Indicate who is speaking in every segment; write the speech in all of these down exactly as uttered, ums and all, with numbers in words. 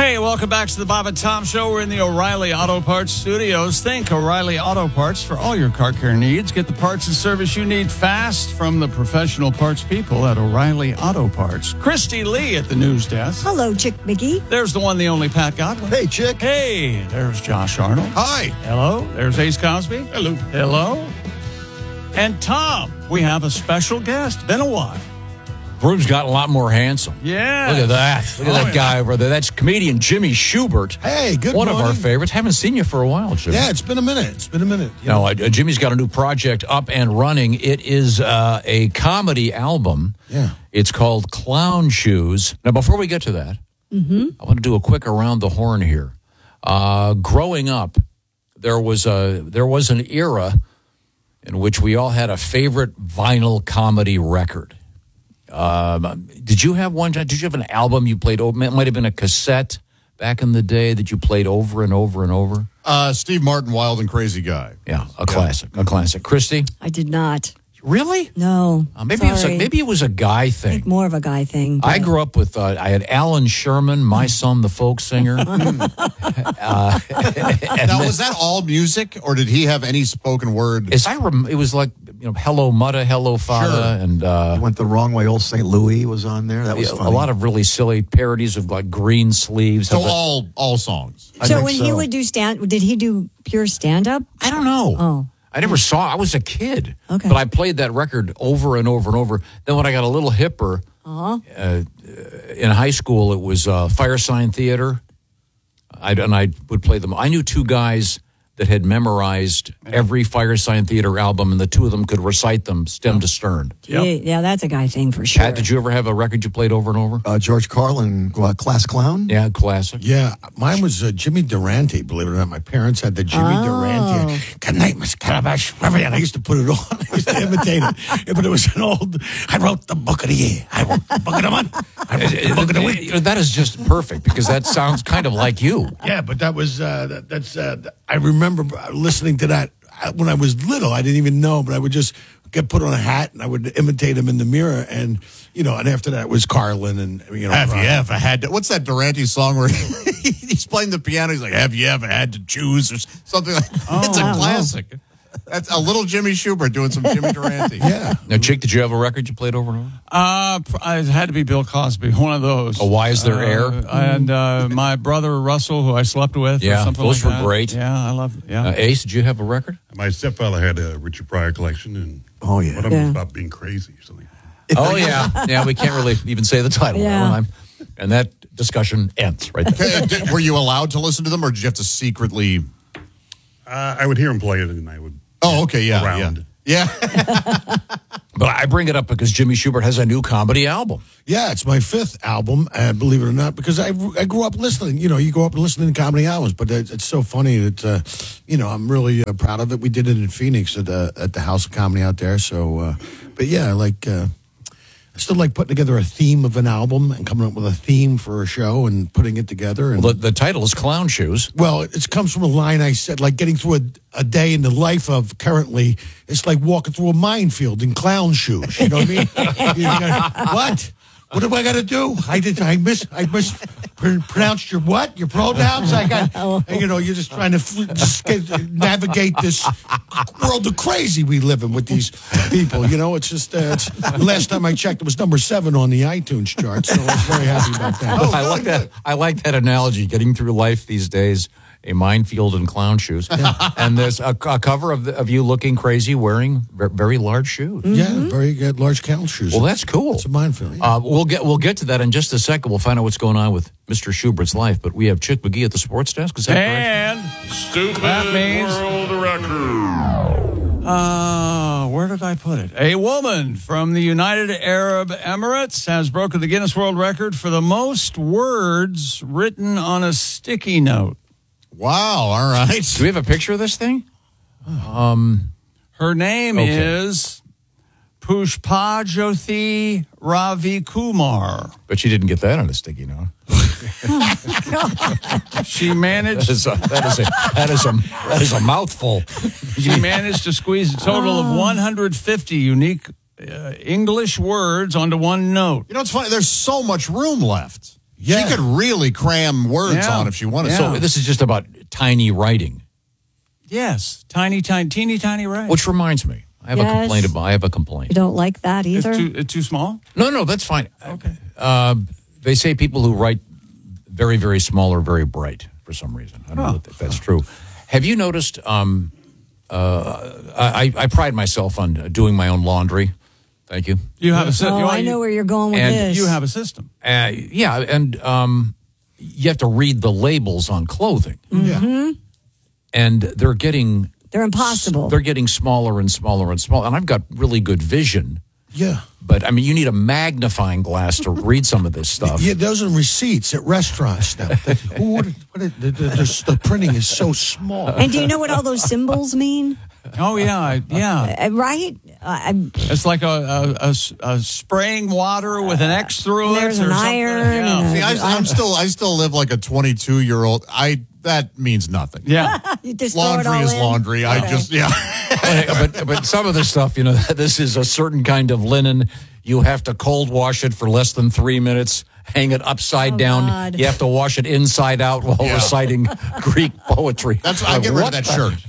Speaker 1: Hey, welcome back to the Bob and Tom Show. We're in the O'Reilly Auto Parts studios. Think O'Reilly Auto Parts for all your car care needs. Get the parts and service you need fast from the professional parts people at O'Reilly Auto Parts. Christy Lee at the news desk.
Speaker 2: Hello, Chick McGee.
Speaker 1: There's the one, the only Pat Godwin.
Speaker 3: Hey, Chick.
Speaker 1: Hey, there's Josh Arnold.
Speaker 3: Hi.
Speaker 1: Hello. There's Ace Cosby.
Speaker 3: Hello.
Speaker 1: Hello. And Tom, we have a special guest. Been a while.
Speaker 4: Broom's gotten a lot more handsome.
Speaker 1: Yeah.
Speaker 4: Look at that. Look at
Speaker 1: Oh,
Speaker 4: that guy
Speaker 1: yeah.
Speaker 4: over there. That's comedian Jimmy Schubert.
Speaker 3: Hey, good
Speaker 4: One
Speaker 3: morning.
Speaker 4: of our favorites. Haven't seen you for a while, Jimmy.
Speaker 3: Yeah, it's been a minute. It's been a minute. You
Speaker 4: No,
Speaker 3: know?
Speaker 4: uh, Jimmy's got a new project up and running. It is uh, a comedy album.
Speaker 3: Yeah.
Speaker 4: It's called Clown Shoes. Now, before we get to that, mm-hmm. I want to do a quick around the horn here. Uh, growing up, there was a there was an era in which we all had a favorite vinyl comedy record. Um, did you have one? Did you have an album you played over? It might have been a cassette back in the day that you played over and over and over.
Speaker 5: Uh, Steve Martin, Wild and Crazy Guy.
Speaker 4: Yeah, a classic, a classic. Christy,
Speaker 2: I did not.
Speaker 4: really?
Speaker 2: No.
Speaker 4: Uh, maybe it was a,
Speaker 2: sorry.
Speaker 4: maybe it was a guy
Speaker 2: I
Speaker 4: thing.
Speaker 2: think more of a guy thing.
Speaker 4: I
Speaker 2: but-
Speaker 4: grew up with. Uh, I had Alan Sherman, My Son, the Folk Singer. uh, and
Speaker 5: Now,
Speaker 4: then-
Speaker 5: was that all music, or did he have any spoken word?
Speaker 4: as I rem- it was like you know, Hello Mutta, Hello Fada,
Speaker 5: Sure.
Speaker 4: and uh,
Speaker 6: Went the wrong way. Old Saint Louis was on there. That was
Speaker 4: a
Speaker 6: funny.
Speaker 4: lot of really silly parodies of like Green Sleeves.
Speaker 5: So
Speaker 4: But-
Speaker 5: all all songs.
Speaker 6: I
Speaker 2: So
Speaker 6: think
Speaker 2: when he
Speaker 6: so.
Speaker 2: would do stand, did he do pure stand up?
Speaker 4: I don't know.
Speaker 2: Oh.
Speaker 4: I never saw. I was a kid,
Speaker 2: Okay.
Speaker 4: but I played that record over and over and over. Then when I got a little hipper,
Speaker 2: Uh-huh.
Speaker 4: uh, in high school, it was uh, Fire Sign Theater. I and I would play them. I knew two guys that had memorized every Fire Sign Theater album, and the two of them could recite them stem to stern.
Speaker 1: Yep.
Speaker 2: Yeah, yeah, that's a guy thing for sure.
Speaker 4: Pat, did you ever have a record you played over and over?
Speaker 6: uh, George Carlin, uh, Class Clown.
Speaker 4: Yeah, classic.
Speaker 3: Yeah, mine was uh, Jimmy Durante, believe it or not. My parents had the Jimmy
Speaker 2: Oh.
Speaker 3: Durante. Good night, Miss Calabash. And I used to put it on. I used to imitate it. Yeah, but it was an old, I wrote the book of the year. I wrote the book of the month. I wrote the book of the week.
Speaker 4: You know, that is just perfect because that sounds kind of like you.
Speaker 3: Yeah, but that was, uh, that, that's, uh, I remember listening to that when I was little. I didn't even know, but I would just get put on a hat and I would imitate him in the mirror. And, you know, and after that was Carlin and, you know.
Speaker 5: Have you
Speaker 3: Brian.
Speaker 5: ever had to? What's that Durante song where he's playing the piano? He's like, "Have you ever had to choose?" or something like. It's
Speaker 2: I
Speaker 5: a
Speaker 2: don't
Speaker 5: classic. That's a little Jimmy Schubert doing some Jimmy Durante.
Speaker 3: Yeah.
Speaker 4: Now, Chick, did you have a record you played over and over?
Speaker 1: Uh, it had to be Bill Cosby, one of those.
Speaker 4: Oh, Why Is There
Speaker 1: Uh,
Speaker 4: Air?
Speaker 1: And uh, my brother Russell, who I slept with.
Speaker 4: Yeah,
Speaker 1: or something
Speaker 4: those
Speaker 1: like
Speaker 4: were
Speaker 1: that.
Speaker 4: great.
Speaker 1: Yeah, I love. Yeah.
Speaker 4: Uh, Ace, did you have a record?
Speaker 7: My stepfather had a Richard Pryor collection, and
Speaker 6: Oh, yeah.
Speaker 7: one of them
Speaker 2: Yeah.
Speaker 7: was about being crazy or something.
Speaker 4: Oh, yeah. Yeah, we can't really even say the title. of that
Speaker 2: Yeah.
Speaker 4: one. And that discussion ends right there.
Speaker 5: Okay, did- were you allowed to listen to them, or did you have to secretly?
Speaker 7: Uh, I would hear him play it, and I would.
Speaker 5: Oh, okay, yeah,
Speaker 7: Around.
Speaker 5: yeah, yeah.
Speaker 4: But I bring it up because Jimmy Schubert has a new comedy album.
Speaker 3: Yeah, it's my fifth album, uh, believe it or not, because I, I grew up listening. You know, you grow up listening to comedy albums, but it's, it's so funny that, uh, you know, I'm really uh, proud of it. We did it in Phoenix at the, at the House of Comedy out there. So, uh, but yeah, like, uh, I still like putting together a theme of an album and coming up with a theme for a show and putting it together. And
Speaker 4: Well, the, the title is Clown Shoes.
Speaker 3: well, it comes from a line I said, like getting through a, a day in the life of currently, it's like walking through a minefield in clown shoes. You know what I mean? You gotta- what? What do I got to do? I did. I miss. I mispronounced your what? Your pronouns? I got. You know, you're just trying to fl- just get, navigate this world of crazy we live in with these people. You know, it's just. Uh, it's, the last time I checked, it was number seven on the iTunes chart, so I was very happy about that.
Speaker 4: I like that. I like that analogy. Getting through life these days, a minefield in clown shoes, and there's a, a cover of, the, of you looking crazy, wearing ver- very large shoes.
Speaker 3: Yeah, very good, large clown shoes.
Speaker 4: Well, that's cool.
Speaker 3: It's a minefield. Yeah.
Speaker 4: Uh, we'll get we'll get to that in just a second. We'll find out what's going on with Mister Schubert's life. But we have Chick McGee at the sports desk. Is that correct?
Speaker 1: And
Speaker 7: Stupid
Speaker 1: That means-
Speaker 7: world record.
Speaker 1: uh, where did I put it? A woman from the United Arab Emirates has broken the Guinness World Record for the most words written on a sticky note.
Speaker 5: Wow. All right.
Speaker 4: Do we have a picture of this thing?
Speaker 1: Her name
Speaker 4: Okay.
Speaker 1: is Pushpajyothi Ravi Kumar.
Speaker 4: But she didn't get that on a sticky note.
Speaker 1: She managed.
Speaker 4: That is a, that is a, that is a, that is a mouthful.
Speaker 1: She managed to squeeze a total of one hundred fifty unique uh, English words onto one note.
Speaker 5: You know, it's funny. There's so much room left.
Speaker 3: Yeah.
Speaker 5: She could really cram words
Speaker 1: Yeah.
Speaker 5: on if she wanted.
Speaker 1: Yeah.
Speaker 5: So
Speaker 4: So this is just about tiny writing,
Speaker 1: Yes, tiny, tiny, teeny, tiny right.
Speaker 4: which reminds me, I have a
Speaker 2: Yes.
Speaker 4: complaint about. I have a
Speaker 2: You
Speaker 4: complaint.
Speaker 2: don't like that
Speaker 1: It's
Speaker 2: either?
Speaker 1: too, it's too small?
Speaker 4: No, no, that's fine.
Speaker 1: Okay.
Speaker 4: Uh, they say people who write very, very small are very bright for some reason. I don't know if that's true. Have you noticed? Um, uh, I, I pride myself on doing my own laundry. Thank you.
Speaker 1: You have a system.
Speaker 2: Oh, I know where you're going with
Speaker 4: And
Speaker 2: this.
Speaker 1: You have a system.
Speaker 4: Uh, yeah, and um, you have to read the labels on clothing,
Speaker 3: Yeah.
Speaker 4: and they're getting
Speaker 2: They're impossible.
Speaker 4: they're getting smaller and smaller and smaller. And I've got really good vision,
Speaker 3: Yeah.
Speaker 4: but I mean, you need a magnifying glass to read some of this stuff.
Speaker 3: Yeah, those are receipts at restaurants now. Who ordered, what it- the, the, the, the printing is so small.
Speaker 2: And do you know what all those symbols mean?
Speaker 1: Oh, yeah. I- Yeah.
Speaker 2: Uh, right? Uh, I-
Speaker 1: It's like a, a, a s- a spraying water with an X through
Speaker 2: And
Speaker 1: it.
Speaker 2: there's
Speaker 1: or
Speaker 2: an
Speaker 1: something.
Speaker 2: iron
Speaker 1: Yeah.
Speaker 2: and
Speaker 5: See, I, I'm still, I still live like a twenty-two year old. I that means nothing.
Speaker 1: yeah.
Speaker 2: you just throw it
Speaker 5: Laundry
Speaker 2: all
Speaker 5: is
Speaker 2: in?
Speaker 5: laundry. I
Speaker 2: Okay.
Speaker 5: just yeah.
Speaker 4: but but some of the stuff, you know, this is a certain kind of linen. You have to cold wash it for less than three minutes. Hang it upside
Speaker 2: Oh,
Speaker 4: down.
Speaker 2: God.
Speaker 4: You have to wash it inside out while
Speaker 5: Yeah.
Speaker 4: reciting Greek poetry.
Speaker 5: That's I get rid of
Speaker 4: What
Speaker 5: that
Speaker 4: the-
Speaker 5: shirt.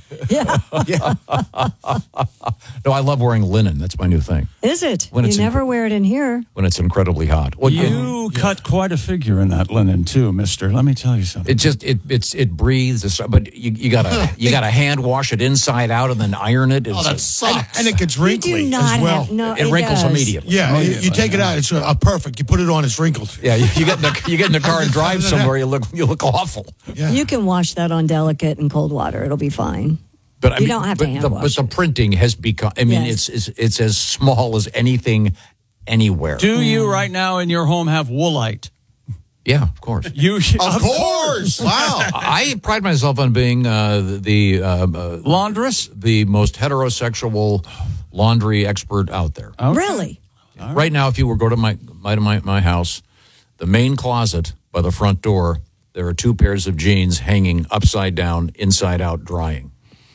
Speaker 4: No, I love wearing linen. That's my new thing
Speaker 2: Is it?
Speaker 4: When
Speaker 2: you
Speaker 4: it's
Speaker 2: never
Speaker 4: in-
Speaker 2: wear it in here.
Speaker 4: when it's incredibly hot. Well, you,
Speaker 1: You cut quite a figure in that linen, too, mister. Let me tell you something.
Speaker 4: it just it it's it breathes. It's- But you, you gotta you gotta hand wash it inside out and then iron it.
Speaker 5: Oh,
Speaker 4: It's-
Speaker 5: that sucks.
Speaker 3: And it gets
Speaker 2: You
Speaker 3: wrinkly
Speaker 2: do not
Speaker 3: as well.
Speaker 2: have no.
Speaker 4: it wrinkles
Speaker 2: does.
Speaker 4: immediately.
Speaker 3: Yeah, you, you take it out. It's uh, perfect. You put it on. It's wrinkled.
Speaker 4: Yeah, you, you get in the you get in the car and drive somewhere. You look you look awful.
Speaker 3: Yeah.
Speaker 2: You can wash that on delicate and cold water. It'll be fine.
Speaker 4: But I
Speaker 2: You
Speaker 4: mean,
Speaker 2: don't have to
Speaker 4: but
Speaker 2: hand
Speaker 4: the,
Speaker 2: wash
Speaker 4: But the
Speaker 2: it.
Speaker 4: printing has become. I mean,
Speaker 2: Yes.
Speaker 4: it's, it's it's as small as anything anywhere.
Speaker 1: Do you right now in your home have Woolite?
Speaker 4: Yeah, of course.
Speaker 1: You
Speaker 5: Of course. Wow.
Speaker 4: I pride myself on being uh, the uh, uh,
Speaker 1: laundress.
Speaker 4: the most heterosexual laundry expert out there.
Speaker 2: Really?
Speaker 4: Right now, if you were go to my my my my house, the main closet by the front door, there are two pairs of jeans hanging upside down, inside out, drying.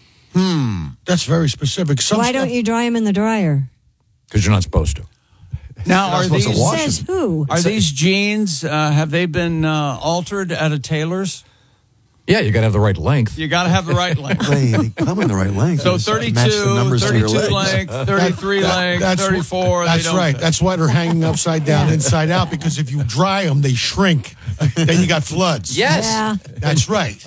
Speaker 3: That's very specific. Some
Speaker 2: Why
Speaker 3: stuff-
Speaker 2: don't you dry them in the dryer?
Speaker 4: Because you're not supposed to.
Speaker 1: Now, are
Speaker 6: supposed to
Speaker 1: these
Speaker 6: wash
Speaker 2: Says who?
Speaker 1: are these jeans? Uh, have they been uh, altered at a tailor's?
Speaker 4: Yeah, you got to have the right length.
Speaker 1: You got to have the right length.
Speaker 6: They, they come in the right length.
Speaker 1: So
Speaker 6: Just
Speaker 1: thirty-two,
Speaker 6: match the numbers to your
Speaker 1: thirty-two
Speaker 6: legs.
Speaker 1: length, thirty-three
Speaker 3: That-
Speaker 1: length,
Speaker 3: that's-
Speaker 1: thirty-four. they
Speaker 3: That's
Speaker 1: don't
Speaker 3: right.
Speaker 1: fit.
Speaker 3: That's why they're hanging upside down, inside out, because if you dry them, they shrink. Then you got floods.
Speaker 4: Yes.
Speaker 2: Yeah.
Speaker 3: That's right.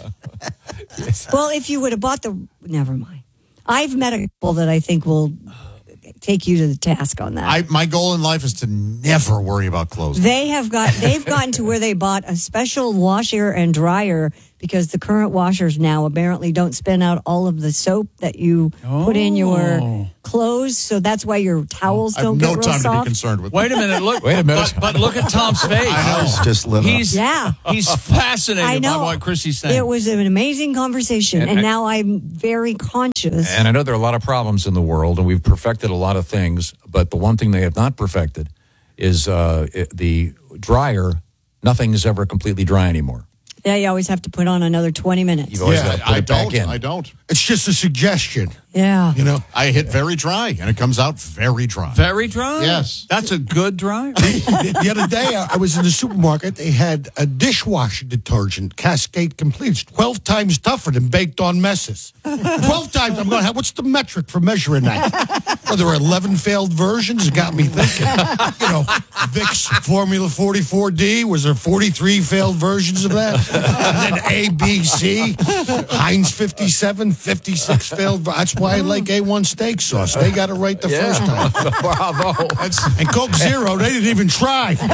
Speaker 2: Well, if you would have bought the, never mind. I've met a couple that I think will take you to the task on that.
Speaker 5: I my goal in life is to never worry about clothes.
Speaker 2: They have got. They've gotten to where they bought a special washer and dryer because the current washers now apparently don't spin out all of the soap that you put in your clothes. So that's why your towels
Speaker 5: I have
Speaker 2: don't
Speaker 5: no
Speaker 2: get real
Speaker 5: time to be
Speaker 2: soft.
Speaker 5: concerned with.
Speaker 1: Wait a minute. Look.
Speaker 4: Wait a minute.
Speaker 1: But, but look at Tom's face.
Speaker 6: Eyes just lit up.
Speaker 1: He's
Speaker 2: Yeah.
Speaker 1: He's fascinated
Speaker 2: I know.
Speaker 1: by what Chrissy's saying.
Speaker 2: It was an amazing conversation,
Speaker 4: And
Speaker 2: and,
Speaker 4: I-
Speaker 2: now I'm very conscious.
Speaker 4: And I know there are a lot of problems in the world, and we've perfected a lot of things. But the one thing they have not perfected is uh, it, the dryer. Nothing is ever completely dry anymore.
Speaker 2: Yeah, you always have to put on another twenty minutes.
Speaker 4: You've always
Speaker 3: Yeah,
Speaker 4: got to put
Speaker 5: I
Speaker 4: it back
Speaker 5: don't.
Speaker 4: in.
Speaker 5: I don't.
Speaker 3: It's just a suggestion,
Speaker 2: Yeah.
Speaker 3: you know.
Speaker 5: I hit very dry, and it comes out very dry.
Speaker 1: very dry.
Speaker 5: Yes.
Speaker 1: That's a good dry.
Speaker 3: the, the other day, I was in the supermarket. They had a dishwasher detergent, Cascade Complete. It's twelve times tougher than baked on messes. twelve times. I'm going, what's the metric for measuring that? Well, there were eleven failed versions. It got me thinking. You know, Vicks Formula forty-four D. Was there forty-three failed versions of that? And then A, B, C. Heinz fifty-seven, fifty-six failed. That's why I like A one steak sauce. They got it right the first time.
Speaker 4: Bravo.
Speaker 3: And Coke Zero, they didn't even try. You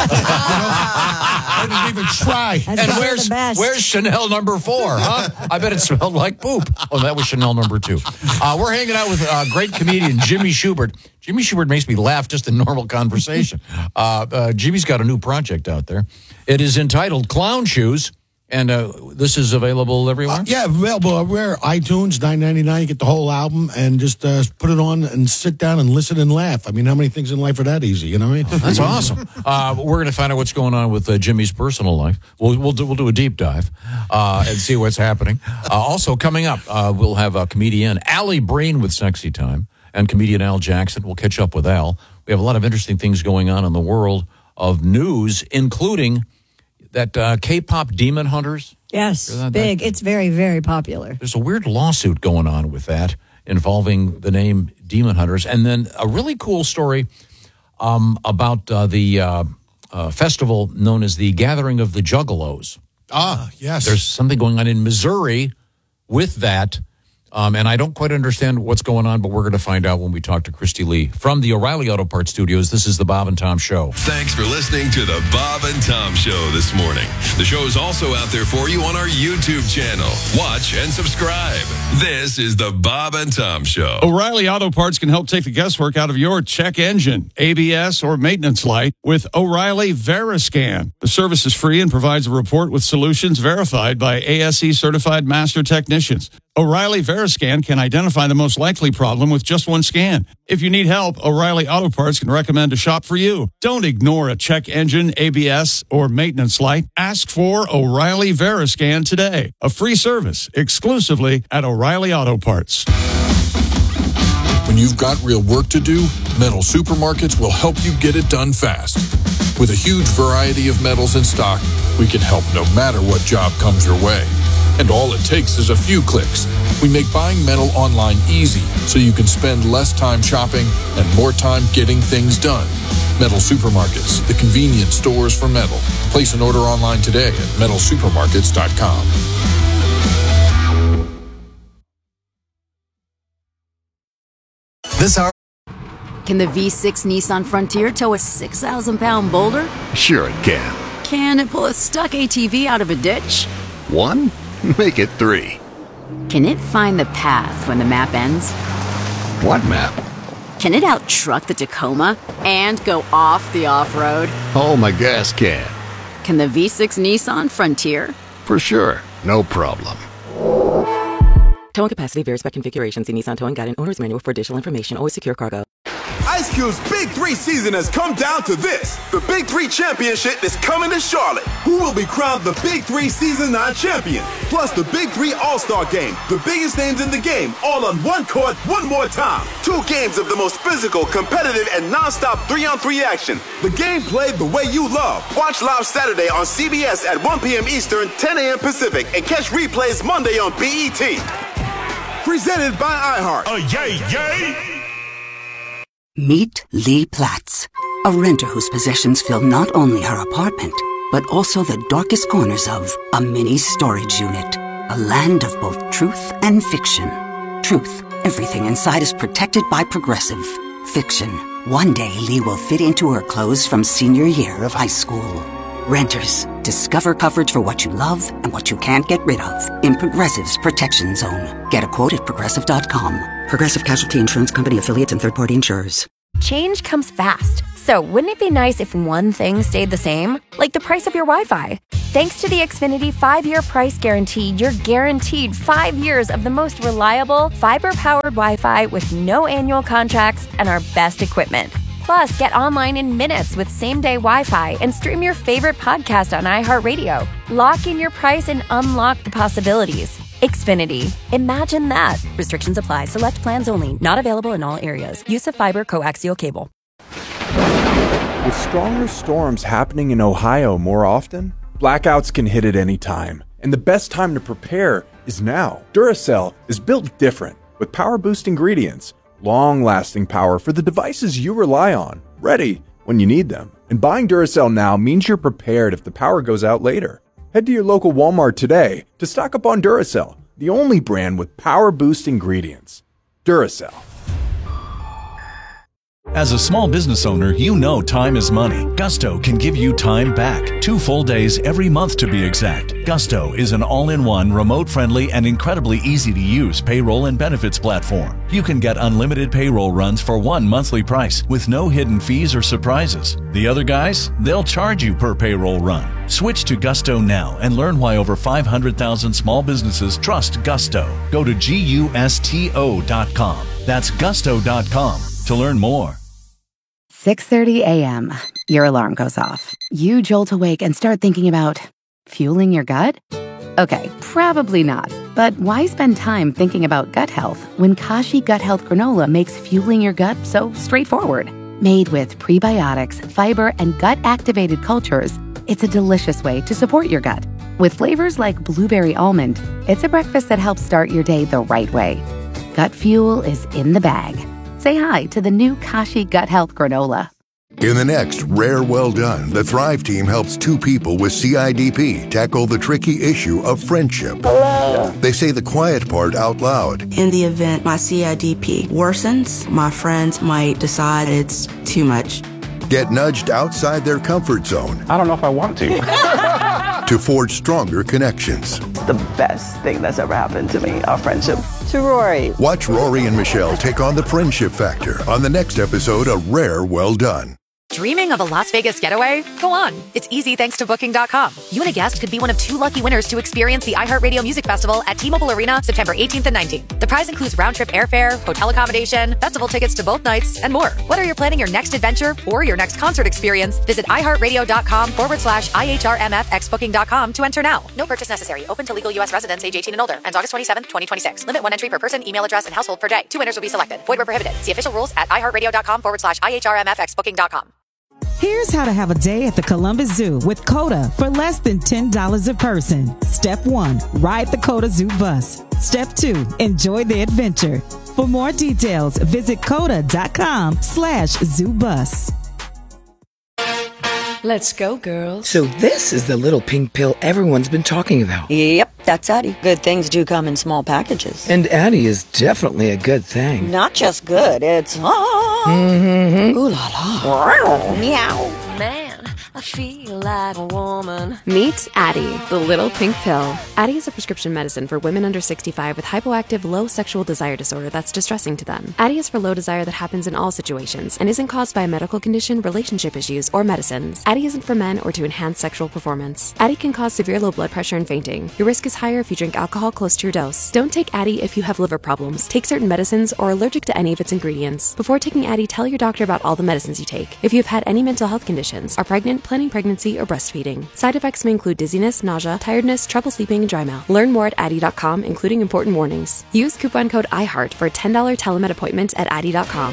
Speaker 3: know? They didn't even try.
Speaker 2: That's
Speaker 4: And
Speaker 2: probably
Speaker 4: where's
Speaker 2: the best.
Speaker 4: where's Chanel number four? Huh? I bet it smelled like poop. Oh, that was Chanel number two. Uh, we're hanging out with uh, great comedian Jimmy Schubert. Jimmy Schubert makes me laugh just in normal conversation. Uh, uh, Jimmy's got a new project out there. It is entitled Clown Shoes, and uh, this is available everywhere.
Speaker 3: Uh, yeah, available everywhere. iTunes, nine ninety-nine. You get the whole album and just uh, put it on and sit down and listen and laugh. I mean, how many things in life are that easy? You know what I mean?
Speaker 4: That's awesome. Uh, we're going to find out what's going on with uh, Jimmy's personal life. We'll we'll do, we'll do a deep dive uh, and see what's happening. Uh, also coming up, uh, we'll have a comedian Allie Breen with Sexy Time and comedian Al Jackson. We'll catch up with Al. We have a lot of interesting things going on in the world of news, including that uh, K-pop Demon Hunters.
Speaker 2: Yes,
Speaker 4: That- that-
Speaker 2: big. It's very, very popular.
Speaker 4: There's a weird lawsuit going on with that involving the name Demon Hunters. And then a really cool story um, about uh, the uh, uh, festival known as the Gathering of the Juggalos.
Speaker 3: Ah, yes.
Speaker 4: There's something going on in Missouri with that. Um, and I don't quite understand what's going on, but we're going to find out when we talk to Christy Lee from the O'Reilly Auto Parts Studios. This is the Bob and Tom Show.
Speaker 8: Thanks for listening to the Bob and Tom Show this morning. The show is also out there for you on our YouTube channel. Watch and subscribe. This is the Bob and Tom Show.
Speaker 1: O'Reilly Auto Parts can help take the guesswork out of your check engine, A B S, or maintenance light with O'Reilly Veriscan. The service is free and provides a report with solutions verified by A S E certified master technicians. O'Reilly Veriscan can identify the most likely problem with just one scan. If you need help, O'Reilly Auto Parts can recommend a shop for you. Don't ignore a check engine, A B S, or maintenance light. Ask for O'Reilly Veriscan today. A free service exclusively at O'Reilly Auto Parts.
Speaker 9: When you've got real work to do, Metal Supermarkets will help you get it done fast. With a huge variety of metals in stock, we can help no matter what job comes your way. And all it takes is a few clicks. We make buying metal online easy so you can spend less time shopping and more time getting things done. Metal Supermarkets, the convenient stores for metal. Place an order online today at metal supermarkets dot com.
Speaker 10: This hour.
Speaker 11: Can the V six Nissan Frontier tow a six thousand pound boulder?
Speaker 10: Sure it can.
Speaker 11: Can it pull a stuck A T V out of a ditch?
Speaker 10: One? Make it three.
Speaker 11: Can it find the path when the map ends?
Speaker 10: What map?
Speaker 11: Can it out-truck the Tacoma and go off the off-road?
Speaker 10: Oh, my gas can.
Speaker 11: Can the V six Nissan Frontier?
Speaker 10: For sure. No problem.
Speaker 12: Towing capacity varies by configuration. See Nissan Towing Guide and Owner's Manual for additional information. Always secure cargo.
Speaker 13: Ice Cube's Big Three season has come down to this. The Big Three Championship is coming to Charlotte. Who will be crowned the Big Three Season nine champion? Plus the Big Three All-Star Game. The biggest names in the game, all on one court, one more time. Two games of the most physical, competitive, and non-stop three-on-three action. The game played the way you love. Watch live Saturday on C B S at one p.m. Eastern, ten a.m. Pacific, and catch replays Monday on B E T. Presented by iHeart.
Speaker 14: Oh, yay, yay!
Speaker 15: Meet Lee Platts, a renter whose possessions fill not only her apartment, but also the darkest corners of a mini storage unit. A land of both truth and fiction. Truth, everything inside is protected by Progressive. Fiction, one day Lee will fit into her clothes from senior year of high school. Renters, discover coverage for what you love and what you can't get rid of in Progressive's Protection Zone. Get a quote at progressive dot com. Progressive Casualty Insurance Company affiliates and third-party insurers.
Speaker 16: Change comes fast. So wouldn't it be nice if one thing stayed the same? Like the price of your Wi-Fi. Thanks to the Xfinity five-year price guarantee, you're guaranteed five years of the most reliable, fiber-powered Wi-Fi with no annual contracts and our best equipment. Plus, get online in minutes with same-day Wi-Fi and stream your favorite podcast on iHeartRadio. Lock in your price and unlock the possibilities. Xfinity. Imagine that. Restrictions apply. Select plans only. Not available in all areas. Use of fiber coaxial cable.
Speaker 17: With stronger storms happening in Ohio more often, blackouts can hit at any time. And the best time to prepare is now. Duracell is built different with power boost ingredients. Long-lasting power for the devices you rely on, ready when you need them. And buying Duracell now means you're prepared if the power goes out later. Head to your local Walmart today to stock up on Duracell, the only brand with power boost ingredients. Duracell.
Speaker 18: As a small business owner, you know time is money. Gusto can give you time back. Two full days every month to be exact. Gusto is an all-in-one, remote-friendly, and incredibly easy-to-use payroll and benefits platform. You can get unlimited payroll runs for one monthly price with no hidden fees or surprises. The other guys, they'll charge you per payroll run. Switch to Gusto now and learn why over five hundred thousand small businesses trust Gusto. Go to gusto dot com. That's gusto dot com to learn more.
Speaker 19: six thirty a.m. Your alarm goes off. You jolt awake and start thinking about fueling your gut? Okay, probably not. But why spend time thinking about gut health when Kashi Gut Health Granola makes fueling your gut so straightforward? Made with prebiotics, fiber, and gut-activated cultures, it's a delicious way to support your gut. With flavors like blueberry almond, it's a breakfast that helps start your day the right way. Gut Fuel is in the bag. Say hi to the new Kashi Gut Health Granola.
Speaker 14: In the next Rare Well Done, the Thrive team helps two people with C I D P tackle the tricky issue of friendship.
Speaker 20: Hello.
Speaker 14: They say the quiet part out loud.
Speaker 20: In the event my C I D P worsens, my friends might decide it's too much.
Speaker 14: Get nudged outside their comfort zone.
Speaker 20: I don't know if I want to.
Speaker 14: To forge stronger connections.
Speaker 20: The best thing that's ever happened to me, our friendship. To Rory.
Speaker 14: Watch Rory and Michelle take on the friendship factor on the next episode of Rare Well Done.
Speaker 21: Dreaming of a Las Vegas getaway? Go on. It's easy thanks to Booking dot com. You and a guest could be one of two lucky winners to experience the iHeartRadio Music Festival at T-Mobile Arena September eighteenth and nineteenth. The prize includes round-trip airfare, hotel accommodation, festival tickets to both nights, and more. Whether you're planning your next adventure or your next concert experience, visit iHeartRadio.com forward slash IHRMFX Booking dot com to enter now. No purchase necessary. Open to legal U S residents age eighteen and older. Ends August twenty-seventh, twenty twenty-six. Limit one entry per person, email address, and household per day. Two winners will be selected. Void where prohibited. See official rules at iHeartRadio.com forward slash IHRMFX Booking dot com.
Speaker 22: Here's how to have a day at the Columbus Zoo with CODA for less than ten dollars a person. Step one, ride the CODA Zoo bus. Step two, enjoy the adventure. For more details, visit coda.com slash zoo bus.
Speaker 23: Let's go, girls.
Speaker 24: So this is the little pink pill everyone's been talking about.
Speaker 2: Yep, that's Addie. Good things do come in small packages.
Speaker 24: And Addie is definitely a good thing.
Speaker 2: Not just good, it's... Ah,
Speaker 24: mm-hmm.
Speaker 2: ooh la la. Meow.
Speaker 23: Man, I feel like a woman.
Speaker 25: Meet Addie, the little pink pill. Addie is a prescription medicine for women under sixty-five with hypoactive low sexual desire disorder that's distressing to them. Addie is for low desire that happens in all situations and isn't caused by a medical condition, relationship issues, or medicines. Addie isn't for men or to enhance sexual performance. Addie can cause severe low blood pressure and fainting. Your risk is higher if you drink alcohol close to your dose. Don't take Addie if you have liver problems, take certain medicines, or are allergic to any of its ingredients. Before taking Addie, tell your doctor about all the medicines you take. If you have had any mental health conditions, are pregnant, planning pregnancy, or breastfeeding. Side effects may include dizziness, nausea, tiredness, trouble sleeping, and dry mouth. Learn more at Addie dot com, including important warnings. Use coupon code IHEART for a ten dollars telemed appointment at Addie dot com.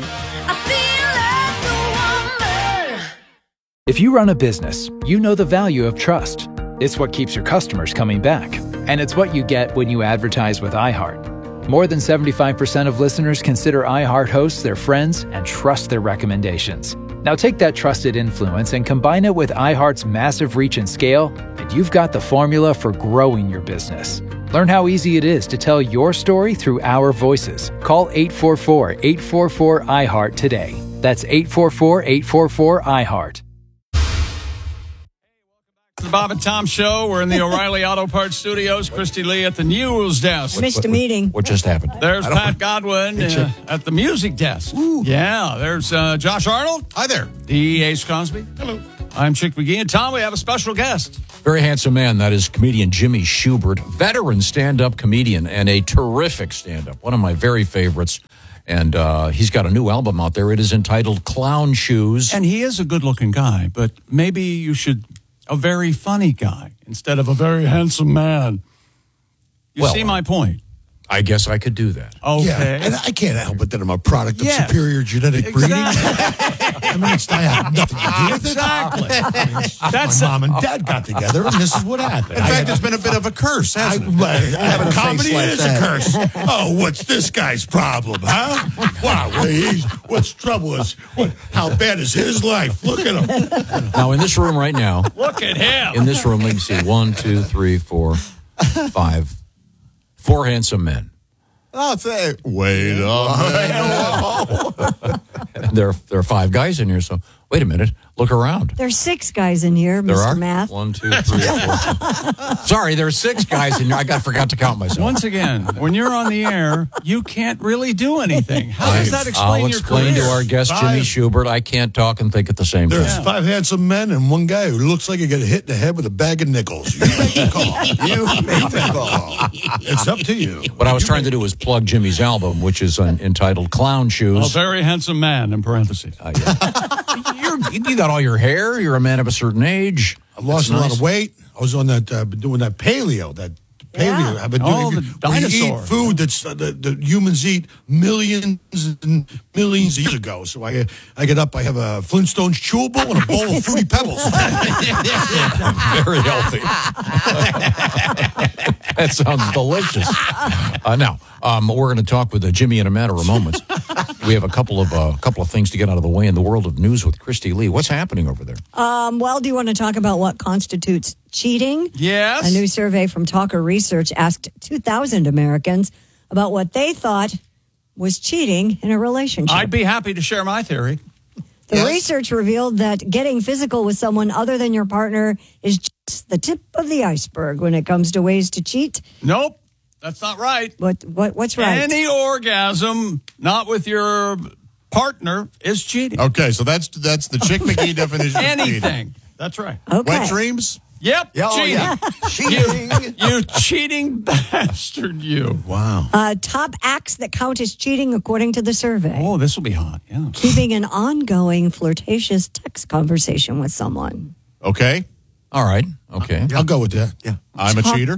Speaker 26: If you run a business, you know the value of trust. It's what keeps your customers coming back. And it's what you get when you advertise with iHeart. More than seventy-five percent of listeners consider iHeart hosts their friends and trust their recommendations. Now take that trusted influence and combine it with iHeart's massive reach and scale, and you've got the formula for growing your business. Learn how easy it is to tell your story through our voices. Call eight four four, eight four four, iHeart today. That's eight four four, eight four four, iHeart.
Speaker 1: The Bob and Tom Show. We're in the O'Reilly Auto Parts Studios. Christy Lee at the news desk.
Speaker 2: Missed a meeting.
Speaker 4: What just happened?
Speaker 1: There's Pat Godwin uh, at the music desk.
Speaker 5: Ooh.
Speaker 1: Yeah, there's uh, Josh Arnold.
Speaker 5: Hi there.
Speaker 1: The Ace Cosby. Hello. I'm Chick McGee. And Tom, we have a special guest.
Speaker 4: Very handsome man. That is comedian Jimmy Schubert, veteran stand-up comedian and a terrific stand-up. One of my very favorites. And uh, he's got a new album out there. It is entitled Clown Shoes.
Speaker 1: And he is a good-looking guy, but maybe you should... a very funny guy instead of a very handsome man. You
Speaker 4: well,
Speaker 1: see my point?
Speaker 4: I guess I could do that.
Speaker 1: Okay.
Speaker 3: Yeah, and I can't help it that I'm a product of
Speaker 1: yes.
Speaker 3: superior genetic
Speaker 1: exactly.
Speaker 3: breeding. I mean, it's, I have nothing to do with
Speaker 1: exactly.
Speaker 3: it. I mean,
Speaker 1: That's
Speaker 3: my mom and dad got together, and this is what happened.
Speaker 5: In fact, it's been a bit of a curse, hasn't
Speaker 3: I,
Speaker 5: it?
Speaker 3: I, I, comedy
Speaker 5: like
Speaker 3: is
Speaker 5: that.
Speaker 3: a curse. Oh, what's this guy's problem, huh? Wow, he's, what's trouble is, what, how bad is his life? Look at him.
Speaker 4: Now, in this room right now.
Speaker 1: Look at him.
Speaker 4: In this room, let me see. One, two, three, four, five. Four handsome men.
Speaker 5: Oh, say, wait up.
Speaker 4: there, there are five guys in here, so wait a minute. Look around.
Speaker 2: There's six guys in here,
Speaker 4: There
Speaker 2: Mister
Speaker 4: are?
Speaker 2: Math.
Speaker 4: One, two, three, four. Sorry, there are six guys in here. I got forgot to count myself.
Speaker 1: Once again, when you're on the air, you can't really do anything. How does that explain
Speaker 4: I'll
Speaker 1: your
Speaker 4: explain
Speaker 1: career?
Speaker 4: to our guest, Jimmy
Speaker 3: Five.
Speaker 4: Schubert, I can't talk and think at the same
Speaker 3: There's
Speaker 4: time.
Speaker 3: five handsome men and one guy who looks like he got hit in the head with a bag of nickels. You make the call. You make the call. It's up to you.
Speaker 4: What I was trying to do was plug Jimmy's album, which is uh, entitled Clown
Speaker 1: A
Speaker 4: Shoes.
Speaker 1: very handsome man, in parentheses.
Speaker 4: Uh, yeah. You're, you got all your hair. You're a man of a certain age.
Speaker 3: I lost
Speaker 4: That's
Speaker 3: a lot
Speaker 4: nice.
Speaker 3: of weight. I was on that, uh, been doing that paleo, that Paleo. I've been doing
Speaker 1: Oh, the
Speaker 3: where you
Speaker 1: dinosaur.
Speaker 3: eat food that's uh, the, the humans eat millions and millions of years ago. So I I get up, I have a Flintstones chewable and a bowl of Fruity Pebbles.
Speaker 4: Very healthy. That sounds delicious. Uh, now, um, we're going to talk with uh, Jimmy in a matter of moments. We have a couple of uh, couple of things to get out of the way in the world of news with Christy Lee. What's happening over there?
Speaker 2: Um, well, do you want to talk about what constitutes cheating?
Speaker 1: Yes.
Speaker 2: A new survey from Talker Research asked two thousand Americans about what they thought was cheating in a relationship.
Speaker 1: I'd be happy to share my theory.
Speaker 2: The research revealed that getting physical with someone other than your partner is just the tip of the iceberg when it comes to ways to cheat.
Speaker 1: Nope, that's not right.
Speaker 2: What what what's right?
Speaker 1: Any orgasm not with your partner is cheating.
Speaker 5: Okay, so that's that's the Chick McGee definition of cheating.
Speaker 1: Anything. That's right.
Speaker 2: Okay.
Speaker 5: Wet dreams?
Speaker 1: Yep.
Speaker 5: Oh,
Speaker 1: cheating.
Speaker 5: yeah.
Speaker 1: Cheating. You, you cheating bastard, you.
Speaker 3: Wow.
Speaker 2: Uh, top acts that count as cheating according to the survey.
Speaker 1: Oh, this will be hot. Yeah.
Speaker 2: Keeping an ongoing flirtatious text conversation with someone.
Speaker 5: Okay.
Speaker 4: All right. Okay.
Speaker 3: I'll go with that.
Speaker 5: Yeah. I'm a
Speaker 2: Talk-
Speaker 5: cheater.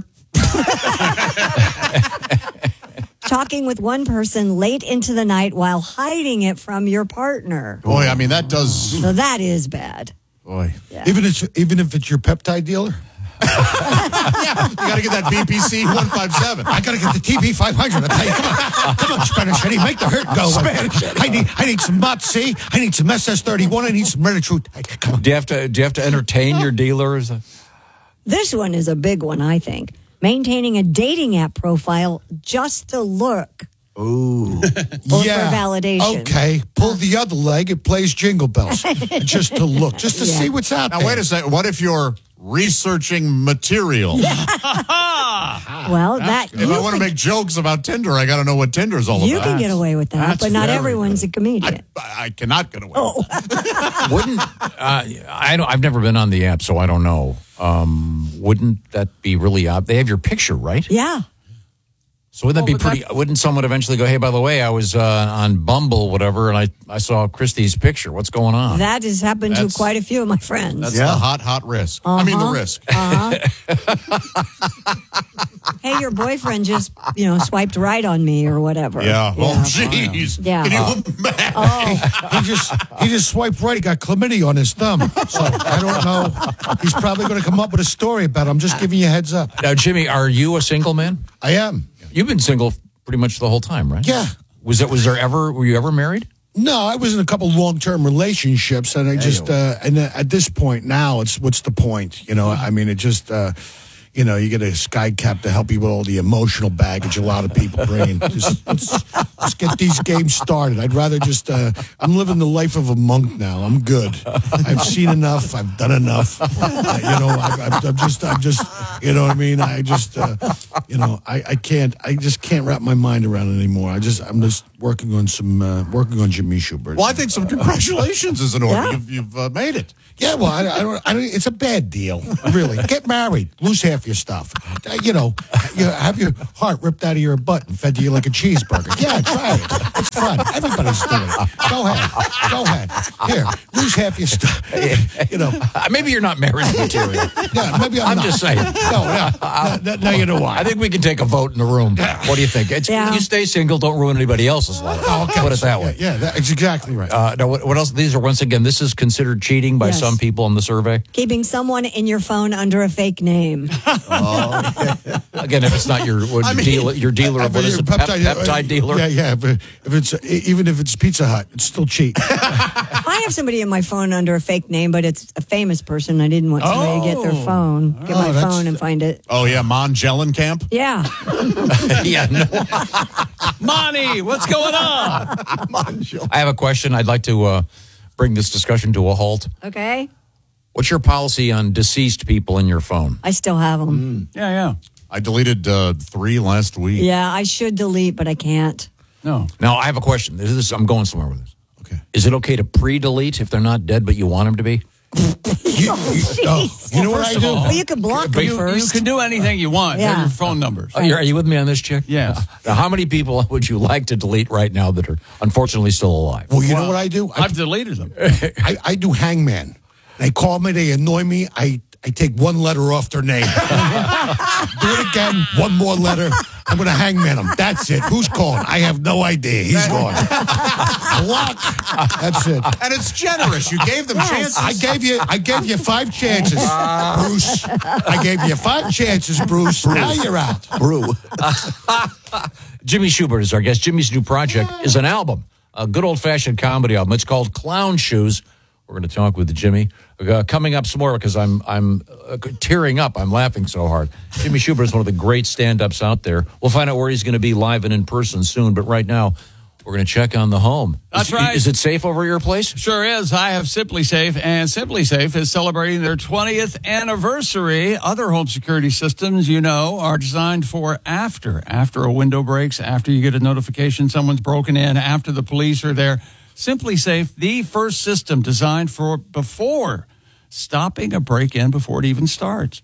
Speaker 2: Talking with one person late into the night while hiding it from your partner.
Speaker 5: Boy, I mean, that does.
Speaker 2: So that is bad.
Speaker 5: Boy.
Speaker 3: Even if even if it's your peptide dealer.
Speaker 5: Yeah, you got to get that B P C one fifty-seven.
Speaker 3: I got to get the T B five hundred. I tell you, come on, come on, Spanish Eddie, make the hurt go. Spanish Eddie. I need, I need some Mott C. I need some S S thirty-one. I need some Red Truth. Come on.
Speaker 4: Do you have to do you have to entertain your dealers?
Speaker 2: This one is a big one, I think. Maintaining a dating app profile just to look.
Speaker 3: Ooh.
Speaker 2: Or for validation.
Speaker 3: Okay. Pull the other leg. It plays Jingle Bells. Just to look, just to
Speaker 2: Yeah.
Speaker 3: see what's out
Speaker 5: Now,
Speaker 3: there.
Speaker 5: wait a second. What if you're researching material?
Speaker 2: Well, that
Speaker 5: If
Speaker 2: you
Speaker 5: I want to
Speaker 2: can,
Speaker 5: make jokes about Tinder, I got to know what Tinder's all
Speaker 2: you
Speaker 5: about.
Speaker 2: can get away with that,
Speaker 1: That's
Speaker 2: but not
Speaker 1: very
Speaker 2: everyone's a comedian.
Speaker 5: I, I cannot get away.
Speaker 2: Oh.
Speaker 4: Wouldn't uh, I? Don't, I've never been on the app, so I don't know. Um, wouldn't that be really odd? They have your picture, right?
Speaker 2: Yeah.
Speaker 4: So wouldn't that
Speaker 1: Well,
Speaker 4: be
Speaker 1: but
Speaker 4: pretty? Wouldn't someone eventually go, "Hey, by the way, I was uh, on Bumble, whatever, and I, I saw Christy's picture. What's going on?"
Speaker 2: That has happened
Speaker 5: That's-
Speaker 2: to quite a few of my friends.
Speaker 5: That's the hot, hot risk. I mean, the
Speaker 2: Uh-huh.
Speaker 5: risk.
Speaker 2: Hey, your boyfriend just, you know, swiped right on me or whatever.
Speaker 5: Yeah. Oh, jeez.
Speaker 2: Yeah.
Speaker 5: Can you
Speaker 2: Uh,
Speaker 5: imagine?
Speaker 2: Oh,
Speaker 3: He just he just swiped right. He got chlamydia on his thumb. So I don't know. He's probably going to come up with a story about it. I'm just giving you a heads up.
Speaker 4: Now, Jimmy, are you a single man?
Speaker 3: I am.
Speaker 4: You've been single pretty much the whole time, right?
Speaker 3: Yeah.
Speaker 4: Was it? Was there ever? Were you ever married?
Speaker 3: No, I was in a couple long term relationships, and I just uh, and uh, at this point now, it's what's the point? You know, I mean, it just. Uh, You know, you get a sky cap to help you with all the emotional baggage a lot of people bring. Just, let's, let's get these games started. I'd rather just, uh, I'm living the life of a monk now. I'm good. I've seen enough. I've done enough. Uh, you know, I, I, I'm just, I'm just, you know what I mean? I just, uh, you know, I, I can't, I just can't wrap my mind around it anymore. I just, I'm just working on some, uh, working on Jimmy Schubert.
Speaker 5: Well, I think some congratulations is in order.
Speaker 2: Yeah.
Speaker 5: You've, you've uh, made it.
Speaker 3: Yeah, well, I, I don't. I don't. It's a bad deal, really. Get married, lose half your stuff. Uh, you know, you have your heart ripped out of your butt and fed to you like a cheeseburger. Yeah, try it. It's fun. Everybody's doing it. Go ahead. Go ahead. Here, lose half your stuff. You know,
Speaker 4: Maybe you're not marriage material.
Speaker 3: yeah, maybe I'm,
Speaker 4: I'm
Speaker 3: not.
Speaker 4: just saying.
Speaker 3: No, no, no, no, no, you know why?
Speaker 4: I think we can take a vote in the room. What do you think? It's,
Speaker 2: Yeah.
Speaker 4: You stay single, don't ruin anybody else's life.
Speaker 3: Oh, okay.
Speaker 4: Put it that way.
Speaker 3: Yeah, yeah, that's exactly right.
Speaker 4: Uh, now, what, what else? These are, once again, this is considered cheating by
Speaker 2: Yes.
Speaker 4: some people in the survey.
Speaker 2: keeping someone in your phone under a fake name.
Speaker 4: Again, if it's not your what,
Speaker 5: I mean,
Speaker 4: dealer, your dealer of what is it, pep, peptide dealer.
Speaker 3: Yeah, yeah. But if it's even if it's Pizza Hut, it's still cheap.
Speaker 2: I have somebody in my phone under a fake name, but it's a famous person. I didn't want somebody to get their
Speaker 1: Oh.
Speaker 2: phone, get
Speaker 3: Oh,
Speaker 2: my
Speaker 3: that's-
Speaker 2: phone and find it.
Speaker 5: Oh, yeah, Mon Jellencamp.
Speaker 2: Yeah.
Speaker 4: yeah, no.
Speaker 1: Monty, what's going on?
Speaker 4: I have a question. I'd like to uh, bring this discussion to a halt.
Speaker 2: Okay.
Speaker 4: What's your policy on deceased people in your phone?
Speaker 2: I still have them.
Speaker 1: Yeah, yeah.
Speaker 5: I deleted uh, three last week.
Speaker 2: Yeah, I should delete, but I can't.
Speaker 1: No.
Speaker 4: Now, I have a question. This is, I'm going somewhere with this.
Speaker 3: Okay.
Speaker 4: Is it okay to pre-delete if they're not dead, but you want them to be?
Speaker 3: You, you, oh, you know what I do?
Speaker 2: Well, you can block them
Speaker 1: You, you
Speaker 2: first.
Speaker 1: can do anything you want. They're
Speaker 2: Yeah.
Speaker 1: your phone numbers.
Speaker 4: Oh, you're, are you with me on this, chick?
Speaker 1: Yes.
Speaker 4: Now, how many people would you like to delete right now that are unfortunately still alive?
Speaker 3: Well, you know what I do? I,
Speaker 1: I've deleted them.
Speaker 3: I, I do hangman. They call me, they annoy me. I I take one letter off their name. Do it again. One more letter. I'm going to hangman him. That's it. Who's calling? I have no idea. He's gone. Block. That's it.
Speaker 5: And it's generous. You gave them
Speaker 3: Yes.
Speaker 5: chances.
Speaker 3: I gave you. I gave you five chances, Bruce. I gave you five chances, Bruce. Now you're out.
Speaker 4: Brew. Jimmy Schubert is our guest. Jimmy's new project is an album, a good old-fashioned comedy album. It's called Clown Shoes. We're going to talk with Jimmy. Uh, coming up some more because I'm I'm uh, tearing up. I'm laughing so hard. Jimmy Schubert is one of the great stand-ups out there. We'll find out where he's going to be live and in person soon. But right now, we're going to check on the home.
Speaker 1: That's
Speaker 4: is,
Speaker 1: right.
Speaker 4: Is it safe over your place?
Speaker 1: Sure is. I have Simply Safe, and Simply Safe is celebrating their twentieth anniversary. Other home security systems, you know, are designed for after. After a window breaks, after you get a notification someone's broken in, after the police are there. Simply Safe, the first system designed for before, stopping a break-in before it even starts.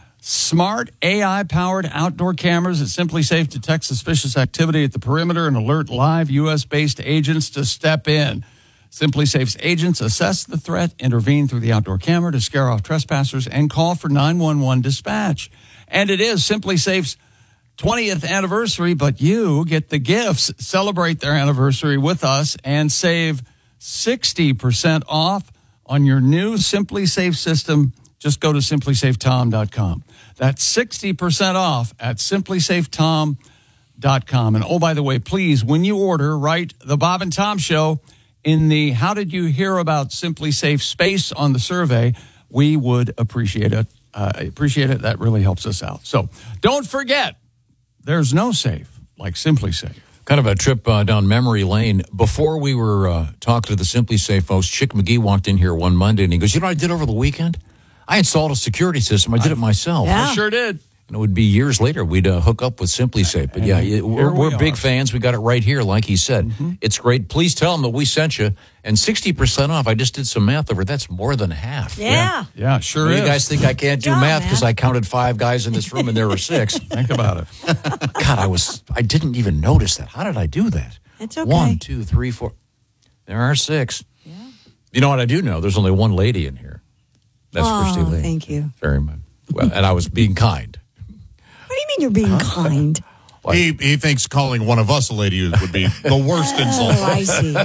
Speaker 1: Smart A I-powered outdoor cameras at Simply Safe detect suspicious activity at the perimeter and alert live U S-based agents to step in. Simply Safe's agents assess the threat, intervene through the outdoor camera to scare off trespassers, and call for nine one one dispatch. And it is Simply Safe's twentieth anniversary, but you get the gifts. Celebrate their anniversary with us and save sixty percent off on your new Simply Safe system. Just go to simply safe tom dot com. That's sixty percent off at simply safe tom dot com. And oh, by the way, please, when you order, write The Bob and Tom Show in the How Did You Hear About Simply Safe space on the survey. We would appreciate it. Uh, appreciate it. That really helps us out. So don't forget, there's no safe like Simply Safe.
Speaker 4: Kind of a trip uh, down memory lane. Before we were uh, talking to the Simply Safe folks, Chick McGee walked in here one Monday and he goes, you know what I did over the weekend? I installed a security system. I did it myself.
Speaker 1: Yeah. I sure did.
Speaker 4: And it would be years later we'd uh, hook up with Simply Safe. But yeah, it, we're,
Speaker 1: we
Speaker 4: we're big
Speaker 1: are.
Speaker 4: fans. We got it right here, like he said.
Speaker 1: Mm-hmm.
Speaker 4: It's great. Please tell them that we sent you. And sixty percent off. I just did some math over. That's more than half.
Speaker 2: Yeah.
Speaker 1: Yeah, sure
Speaker 4: You
Speaker 1: is.
Speaker 4: guys think I can't do
Speaker 2: Good job,
Speaker 4: math because
Speaker 2: man.
Speaker 4: I counted five guys in this room and there were six.
Speaker 1: Think about it.
Speaker 4: God, I was, I didn't even notice that. How did I do that?
Speaker 2: It's okay.
Speaker 4: One, two, three, four. There are six. Yeah. You know what I do know? There's only one lady in here. That's
Speaker 2: Oh,
Speaker 4: Christy Lee.
Speaker 2: thank you.
Speaker 4: Very much. Well, and I was being kind.
Speaker 2: What do you mean you're being kind?
Speaker 5: He he thinks calling one of us a lady would be the worst insult.
Speaker 2: Oh, I see.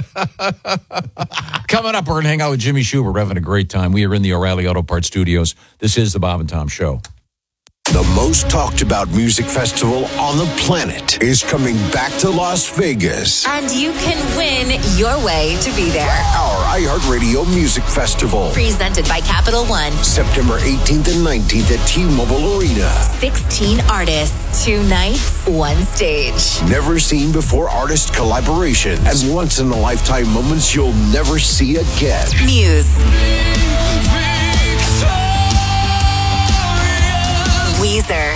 Speaker 4: Coming up, we're going to hang out with Jimmy Schubert. We're having a great time. We are in the O'Reilly Auto Parts studios. This is the Bob and Tom Show.
Speaker 6: The most talked about music festival on the planet is coming back to Las Vegas.
Speaker 21: And you can win your way to be there.
Speaker 6: Our iHeartRadio Music Festival.
Speaker 21: Presented by Capital One.
Speaker 6: September eighteenth and nineteenth at T-Mobile Arena.
Speaker 21: sixteen artists, two nights, one stage.
Speaker 6: Never seen before artist collaboration and once-in-a-lifetime moments you'll never see again.
Speaker 21: Muse. Weezer.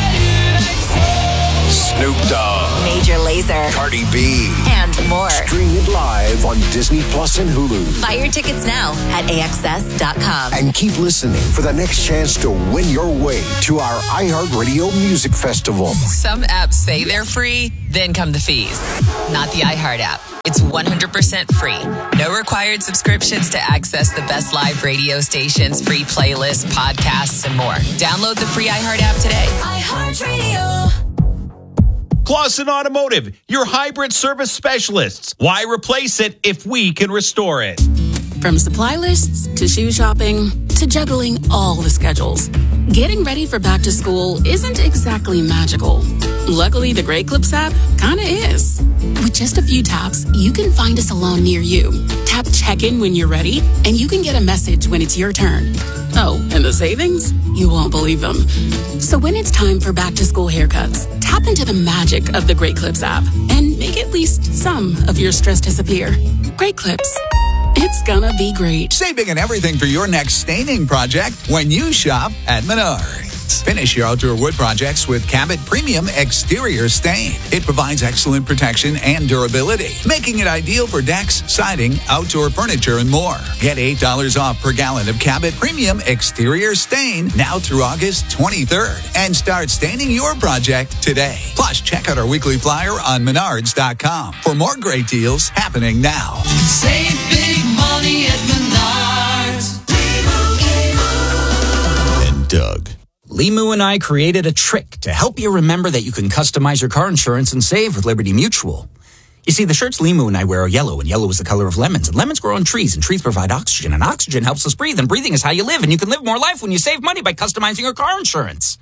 Speaker 6: Snoop Dogg.
Speaker 21: Major Lazer.
Speaker 6: Cardi B.
Speaker 21: And more.
Speaker 6: Stream it live on Disney Plus and Hulu.
Speaker 21: Buy your tickets now at A X S dot com.
Speaker 6: And keep listening for the next chance to win your way to our iHeartRadio Music Festival.
Speaker 7: Some apps say they're free, then come the fees. Not the iHeart app. It's one hundred percent free. No required subscriptions to access the best live radio stations, free playlists, podcasts, and more. Download the free iHeart app today.
Speaker 21: iHeartRadio.
Speaker 8: Clausen Automotive, your hybrid service specialists. Why replace it if we can restore it?
Speaker 9: From supply lists to shoe shopping to juggling all the schedules, getting ready for back to school isn't exactly magical. Luckily, the Great Clips app kinda is. With just a few taps, you can find a salon near you. Tap check-in when you're ready, and you can get a message when it's your turn. Oh, and the savings? You won't believe them. So when it's time for back to school haircuts, tap into the magic of the Great Clips app and make at least some of your stress disappear. Great Clips. It's gonna be great.
Speaker 10: Saving on everything for your next staining project when you shop at Menards. Finish your outdoor wood projects with Cabot Premium Exterior Stain. It provides excellent protection and durability, making it ideal for decks, siding, outdoor furniture, and more. Get eight dollars off per gallon of Cabot Premium Exterior Stain now through August twenty-third and start staining your project today. Plus, check out our weekly flyer on menards dot com for more great deals happening now.
Speaker 11: Save big money at Menards. Limu and I created a trick to help you remember that you can customize your car insurance and save with Liberty Mutual. You see, the shirts Limu and I wear are yellow, and yellow is the color of lemons, and lemons grow on trees, and trees provide oxygen, and oxygen helps us breathe, and breathing is how you live, and you can live more life when you save money by customizing your car insurance.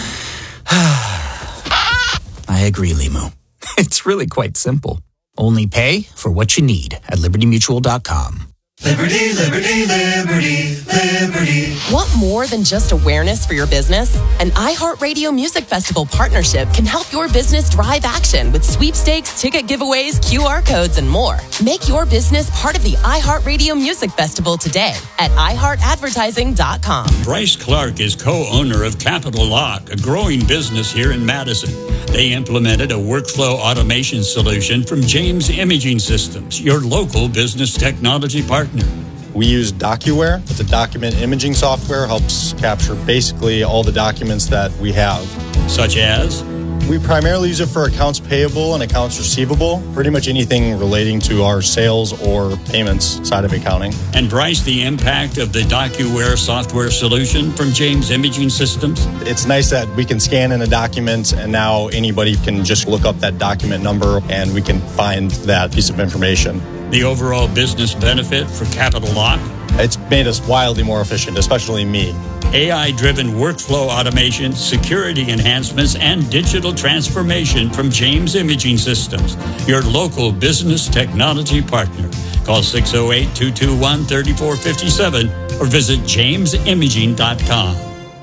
Speaker 11: I agree, Limu. It's really quite simple. Only pay for what you need at liberty mutual dot com.
Speaker 12: Liberty, liberty, liberty, liberty.
Speaker 7: Want more than just awareness for your business? An iHeartRadio Music Festival partnership can help your business drive action with sweepstakes, ticket giveaways, Q R codes, and more. Make your business part of the iHeartRadio Music Festival today at i heart advertising dot com.
Speaker 13: Bryce Clark is co-owner of Capital Lock, a growing business here in Madison. They implemented a workflow automation solution from James Imaging Systems, your local business technology partner.
Speaker 15: We use DocuWare. It's a document imaging software, helps capture basically all the documents that we have.
Speaker 13: Such as?
Speaker 15: We primarily use it for accounts payable and accounts receivable, pretty much anything relating to our sales or payments side of accounting.
Speaker 13: And Bryce, the impact of the DocuWare software solution from James Imaging Systems?
Speaker 15: It's nice that we can scan in a document and now anybody can just look up that document number and we can find that piece of information.
Speaker 13: The overall business benefit for Capital Lock?
Speaker 15: It's made us wildly more efficient, especially me.
Speaker 13: A I-driven workflow automation, security enhancements, and digital transformation from James Imaging Systems, your local business technology partner. Call six oh eight, two two one, three four five seven or visit james imaging dot com.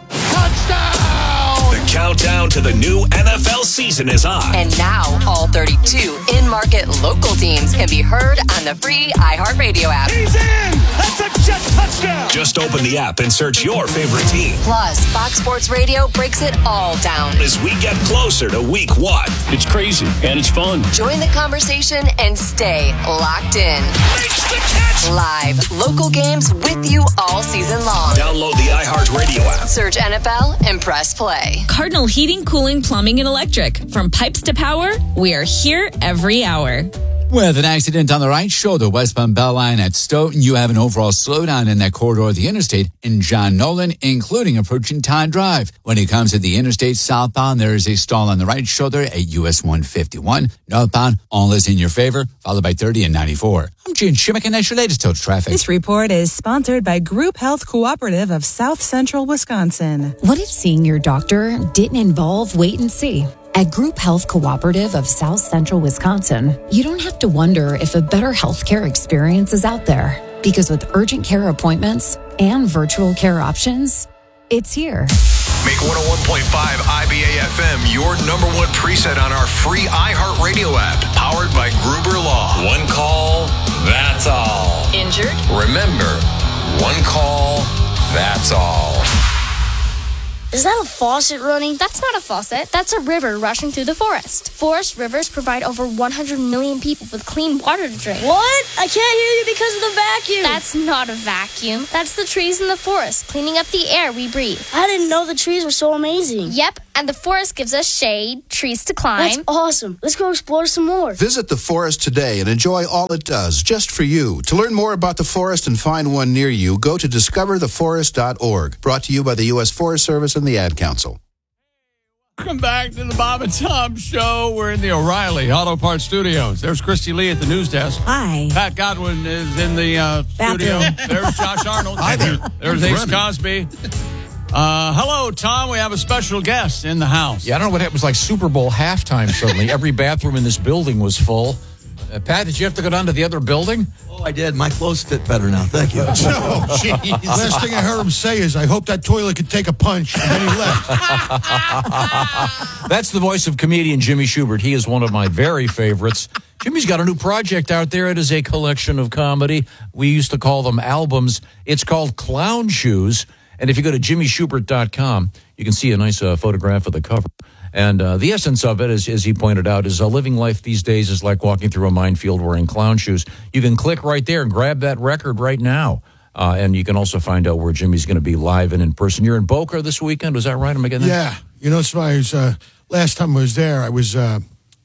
Speaker 16: The countdown to the new N F L season is on.
Speaker 7: And now, all thirty-two in-market local teams can be heard on the free iHeartRadio app.
Speaker 16: He's in! That's a jet touchdown! Just open the app and search your favorite team.
Speaker 7: Plus, Fox Sports Radio breaks it all down.
Speaker 16: As we get closer to week one.
Speaker 13: It's crazy and it's fun.
Speaker 7: Join the conversation and stay locked in. Live, local games with you all season long.
Speaker 16: Download the iHeartRadio app.
Speaker 7: Search N F L and press play.
Speaker 17: Cardinal Heating, Cooling, Plumbing, and Electric. From pipes to power, we are here every hour.
Speaker 27: With an accident on the right shoulder, westbound Bell Line at Stoughton, you have an overall slowdown in that corridor of the interstate in John Nolan, including approaching Todd Drive. When it comes to the interstate southbound, there is a stall on the right shoulder at U S one fifty-one. Northbound, all is in your favor, followed by thirty and ninety-four. I'm Gene Shimmick, and that's your latest total traffic.
Speaker 28: This report is sponsored by Group Health Cooperative of South Central Wisconsin.
Speaker 29: What if seeing your doctor didn't involve wait and see? At Group Health Cooperative of South Central Wisconsin, you don't have to wonder if a better healthcare experience is out there. Because with urgent care appointments and virtual care options, it's here.
Speaker 6: Make one oh one point five I B A F M your number one preset on our free iHeartRadio app, powered by Gruber Law. One call, that's all.
Speaker 7: Injured?
Speaker 6: Remember, one call, that's all.
Speaker 30: Is that a faucet running? That's not a faucet. That's a river rushing through the forest. Forest rivers provide over one hundred million people with clean water to drink. What? I can't hear you because of the vacuum. That's not a vacuum. That's the trees in the forest, cleaning up the air we breathe. I didn't know the trees were so amazing. Yep, and the forest gives us shade, trees to climb. That's awesome. Let's go explore some more.
Speaker 31: Visit the forest today and enjoy all it does, just for you. To learn more about the forest and find one near you, go to discover the forest dot org. Brought to you by the U S Forest Service and the Ad Council.
Speaker 1: Welcome back to the Bob and Tom Show. We're in the O'Reilly Auto Parts Studios. There's Christy Lee at the news desk.
Speaker 2: Hi.
Speaker 1: Pat Godwin is in the uh, studio. There's Josh Arnold.
Speaker 3: Hi there.
Speaker 1: There's Ace Cosby. Uh, hello, Tom. We have a special guest in the house.
Speaker 4: Yeah, I don't know what happened. It was like Super Bowl halftime suddenly. Every bathroom in this building was full. Uh, Pat, did you have to go down to the other building?
Speaker 32: Oh, I did. My clothes fit better now. Thank you.
Speaker 3: Oh, jeez. Last thing I heard him say is, I hope that toilet could take a punch. And then he left.
Speaker 4: That's the voice of comedian Jimmy Schubert. He is one of my very favorites. Jimmy's got a new project out there. It is a collection of comedy. We used to call them albums. It's called Clown Shoes. And if you go to jimmy schubert dot com, you can see a nice uh, photograph of the cover. And uh, the essence of it, is, as he pointed out, is uh, living life these days is like walking through a minefield wearing clown shoes. You can click right there and grab that record right now. Uh, and you can also find out where Jimmy's going to be live and in person. You're in Boca this weekend. Was that right? Am I getting that?
Speaker 3: Yeah. You know, it's funny. Was, uh, last time I was there, I was uh,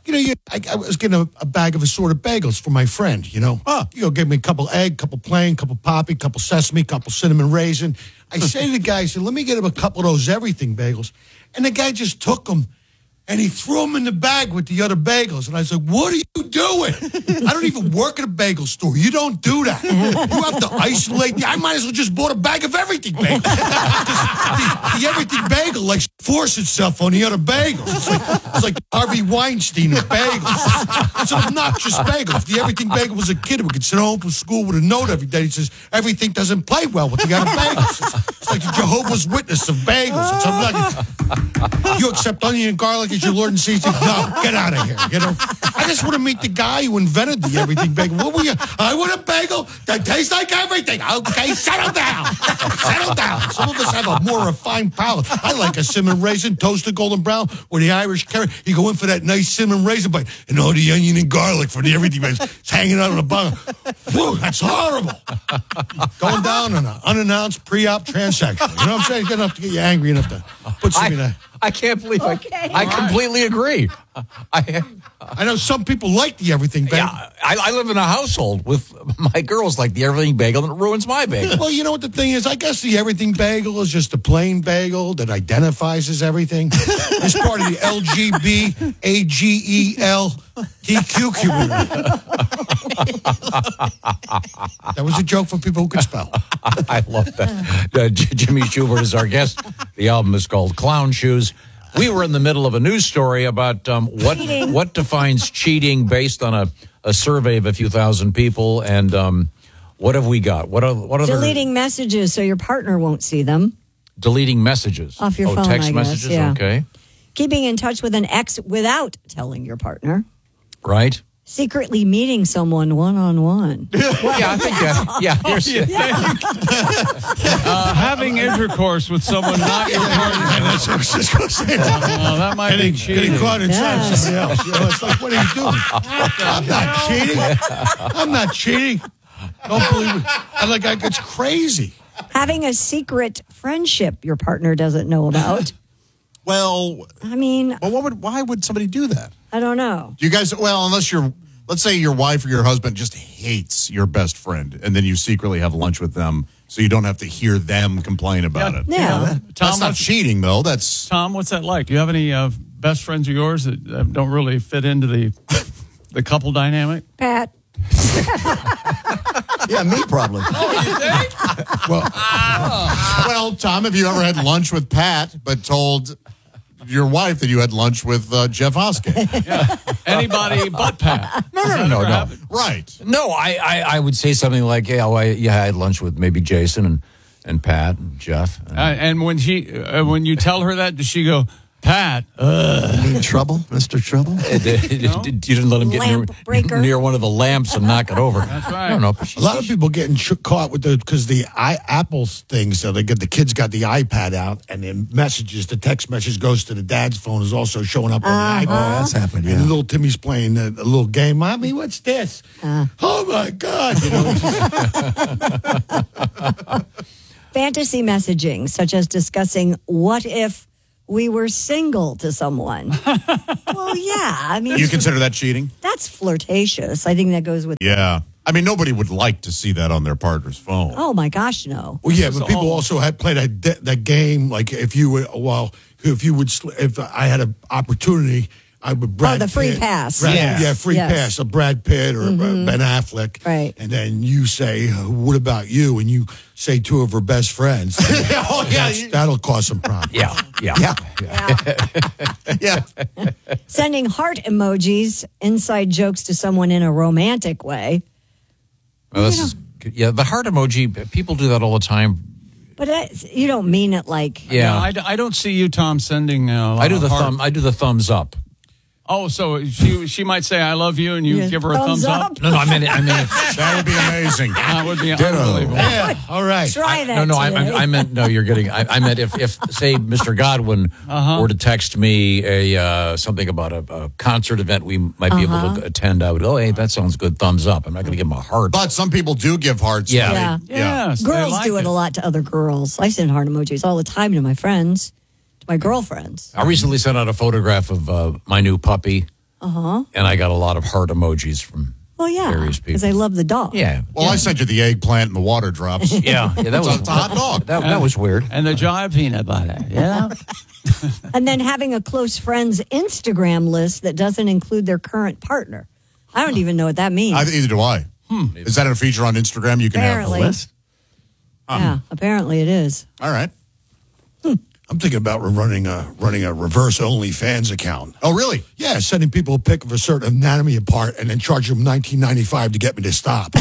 Speaker 3: you know, you, I, I was getting a, a bag of assorted bagels for my friend, you know. Oh. You know, give me a couple egg, couple plain, couple poppy, couple sesame, couple cinnamon raisin. I say to the guy, I said, let me get him a couple of those everything bagels. And the guy just took them. And he threw them in the bag with the other bagels. And I said, what are you doing? I don't even work at a bagel store. You don't do that. You have to isolate. The, I might as well just bought a bag of everything bagels. the, the everything bagel likes to force itself on the other bagels. It's like, it's like Harvey Weinstein of bagels. It's an obnoxious bagel. If the everything bagel was a kid who could sit home from school with a note every day, he says, everything doesn't play well with the other bagels. It's, it's like the Jehovah's Witness of bagels. It's obnoxious. You accept onion and garlic as your Lord and Savior? No, get out of here. You know, I just want to meet the guy who invented the everything bagel. What were you? I want a bagel that tastes like everything. Okay, settle down. Settle down. Some of us have a more refined palate. I like a cinnamon raisin, toasted golden brown, or the Irish carrot. You go in for that nice cinnamon raisin bite, and all the onion and garlic for the everything bagel. It's hanging out on the bottom. Whew, that's horrible. Going down on an unannounced pre-op transaction. You know what I'm saying? Good enough to get you angry enough to put some in there.
Speaker 4: I can't believe
Speaker 2: Okay.
Speaker 4: I, I completely agree. I,
Speaker 3: I know some people like the everything bagel.
Speaker 4: yeah, I, I live in a household with my girls like the everything bagel, and it ruins my bagel.
Speaker 3: Well, you know what the thing is? I guess the everything bagel is just a plain bagel that identifies as everything. It's part of the L G B A G E L T Q community. That was a joke for people who could spell.
Speaker 4: I love that. Uh, J- Jimmy Schubert is our guest. The album is called Clown Shoes. We were in the middle of a news story about um, what
Speaker 2: Cheating.
Speaker 4: what defines cheating based on a, a survey of a few thousand people, and um, what have we got? What are what are
Speaker 2: Deleting messages so your partner won't see them.
Speaker 4: deleting messages
Speaker 2: Off your
Speaker 4: oh,
Speaker 2: phone,
Speaker 4: text
Speaker 2: I guess,
Speaker 4: messages?
Speaker 2: yeah.
Speaker 4: Okay,
Speaker 2: Keeping in touch with an ex without telling your partner.
Speaker 4: right.
Speaker 2: Secretly meeting someone one-on-one.
Speaker 4: Yeah, I think that. Yeah, here's,
Speaker 1: Uh, having intercourse with someone not your partner.
Speaker 3: That's what I was just going to say.
Speaker 1: Uh, that might
Speaker 3: Getting,
Speaker 1: be cheating.
Speaker 3: getting caught inside
Speaker 2: Yes.
Speaker 3: somebody else. You know, it's like, what are you doing? I'm not cheating. I'm not cheating. Don't believe it. I like, I, it's crazy.
Speaker 2: Having a secret friendship your partner doesn't know about.
Speaker 5: Well,
Speaker 2: I mean,
Speaker 5: well, what would? Why would somebody do that?
Speaker 2: I don't know.
Speaker 5: Do you guys? Well, unless you're, let's say your wife or your husband just hates your best friend, and then you secretly have lunch with them, so you don't have to hear them complain about it.
Speaker 2: Yeah.
Speaker 5: You know, that-
Speaker 1: Tom,
Speaker 5: that's not
Speaker 1: what's-
Speaker 5: cheating, though. That's
Speaker 1: Tom, what's that like? Do you have any uh, best friends of yours that uh, don't really fit into the the couple dynamic?
Speaker 2: Pat.
Speaker 32: Yeah, me probably.
Speaker 5: well, well, Tom. Have you ever had lunch with Pat, but told your wife that you had lunch with uh, Jeff Hoskett?
Speaker 1: Yeah. Anybody but Pat?
Speaker 4: No, no, no, no, no.
Speaker 5: Right.
Speaker 4: No, I, I, I would say something like, yeah, well, I, yeah, I had lunch with maybe Jason and, and Pat and Jeff.
Speaker 1: Uh, and when she, uh, when you tell her that, does she go, Pat? Uh.
Speaker 32: You mean Trouble, Mister Trouble?
Speaker 4: You didn't let him get near,
Speaker 2: Lamp breaker.
Speaker 4: near one of the lamps and knock it over.
Speaker 1: That's right.
Speaker 4: I don't know.
Speaker 3: A lot of people getting ch- caught with the because the I, Apple's thing. So they get the kids got the iPad out, and then messages, the text message goes to the dad's phone is also showing up on the iPad.
Speaker 32: Oh, that's happened, yeah.
Speaker 3: And little Timmy's playing a, a little game. Mommy, what's this?
Speaker 2: Uh.
Speaker 3: Oh my God! You know,
Speaker 2: Fantasy messaging, such as discussing what if we were single to someone. Well, yeah. I mean,
Speaker 5: You consider that cheating?
Speaker 2: that's flirtatious. I think that goes with.
Speaker 5: Yeah. I mean, nobody would like to see that on their partner's phone.
Speaker 2: Oh my gosh, no.
Speaker 3: well, yeah, but people also had played that de- that game. Like if you would, well, if you would, sl- if I had an opportunity, I would Brad
Speaker 2: Oh, the free
Speaker 3: Pitt-
Speaker 2: pass.
Speaker 3: Brad-
Speaker 2: Yes.
Speaker 3: yeah, free
Speaker 2: Yes.
Speaker 3: pass, a Brad Pitt or a
Speaker 2: Mhm.
Speaker 3: Ben Affleck,
Speaker 2: Right.
Speaker 3: And then you say, uh, "What about you?" And you say two of her best friends.
Speaker 5: Oh, yeah,
Speaker 3: That's- that'll cause some problems.
Speaker 4: Yeah, yeah.
Speaker 5: Yeah.
Speaker 2: Sending heart emojis, inside jokes to someone in a romantic way.
Speaker 4: Well, this is, yeah, the heart emoji, people do that all the time.
Speaker 2: But it's, you don't mean it like.
Speaker 4: Yeah.
Speaker 1: No, I, d- I don't see you, Tom, sending. Uh,
Speaker 4: I do the
Speaker 1: heart-
Speaker 4: thumb. I do the thumbs up.
Speaker 1: Oh, so she she might say I love you, and you
Speaker 2: Yeah.
Speaker 1: give her a
Speaker 2: Thumbs
Speaker 1: thumbs up.
Speaker 2: up.
Speaker 4: No, no, I meant it. I meant it.
Speaker 5: That would be amazing.
Speaker 1: That would be unbelievable.
Speaker 3: Yeah, all right.
Speaker 2: Try that.
Speaker 4: No, no, I,
Speaker 2: today.
Speaker 4: I, I meant no. You're getting. I, I meant if, if say Mister Godwin
Speaker 1: Uh-huh.
Speaker 4: were to text me a uh, something about a, a concert event we might be able
Speaker 2: Uh-huh.
Speaker 4: to attend. I would. Oh, hey, that sounds good. Thumbs up. I'm not going to give him a heart.
Speaker 5: But some people do give hearts.
Speaker 4: Yeah.
Speaker 2: Yeah.
Speaker 1: Yes, they
Speaker 2: Girls
Speaker 1: like
Speaker 2: do it, a lot to other girls. I send heart emojis all the time to my friends, to my girlfriends.
Speaker 4: I recently sent out a photograph of uh, my new puppy.
Speaker 2: Uh huh.
Speaker 4: and I got a lot of heart emojis from
Speaker 2: Well, yeah,
Speaker 4: various people.
Speaker 2: because I love the dog.
Speaker 4: Yeah.
Speaker 5: Well, I sent you the eggplant and the water drops.
Speaker 4: Yeah, yeah, that was
Speaker 5: It's a hot dog.
Speaker 4: That, that was weird.
Speaker 1: And the jar of peanut butter. Yeah.
Speaker 2: And then having a close friends Instagram list that doesn't include their current partner. I don't even know what that means.
Speaker 5: I, either do I. Hmm. Is that a feature on Instagram? You can
Speaker 2: Apparently.
Speaker 5: have the list?
Speaker 2: Yeah, apparently it is.
Speaker 5: All right.
Speaker 3: I'm thinking about running a running a reverse OnlyFans account.
Speaker 5: Oh, really?
Speaker 3: Yeah, sending people a pic of a certain anatomy part and then charging them nineteen ninety-five to get me to stop. You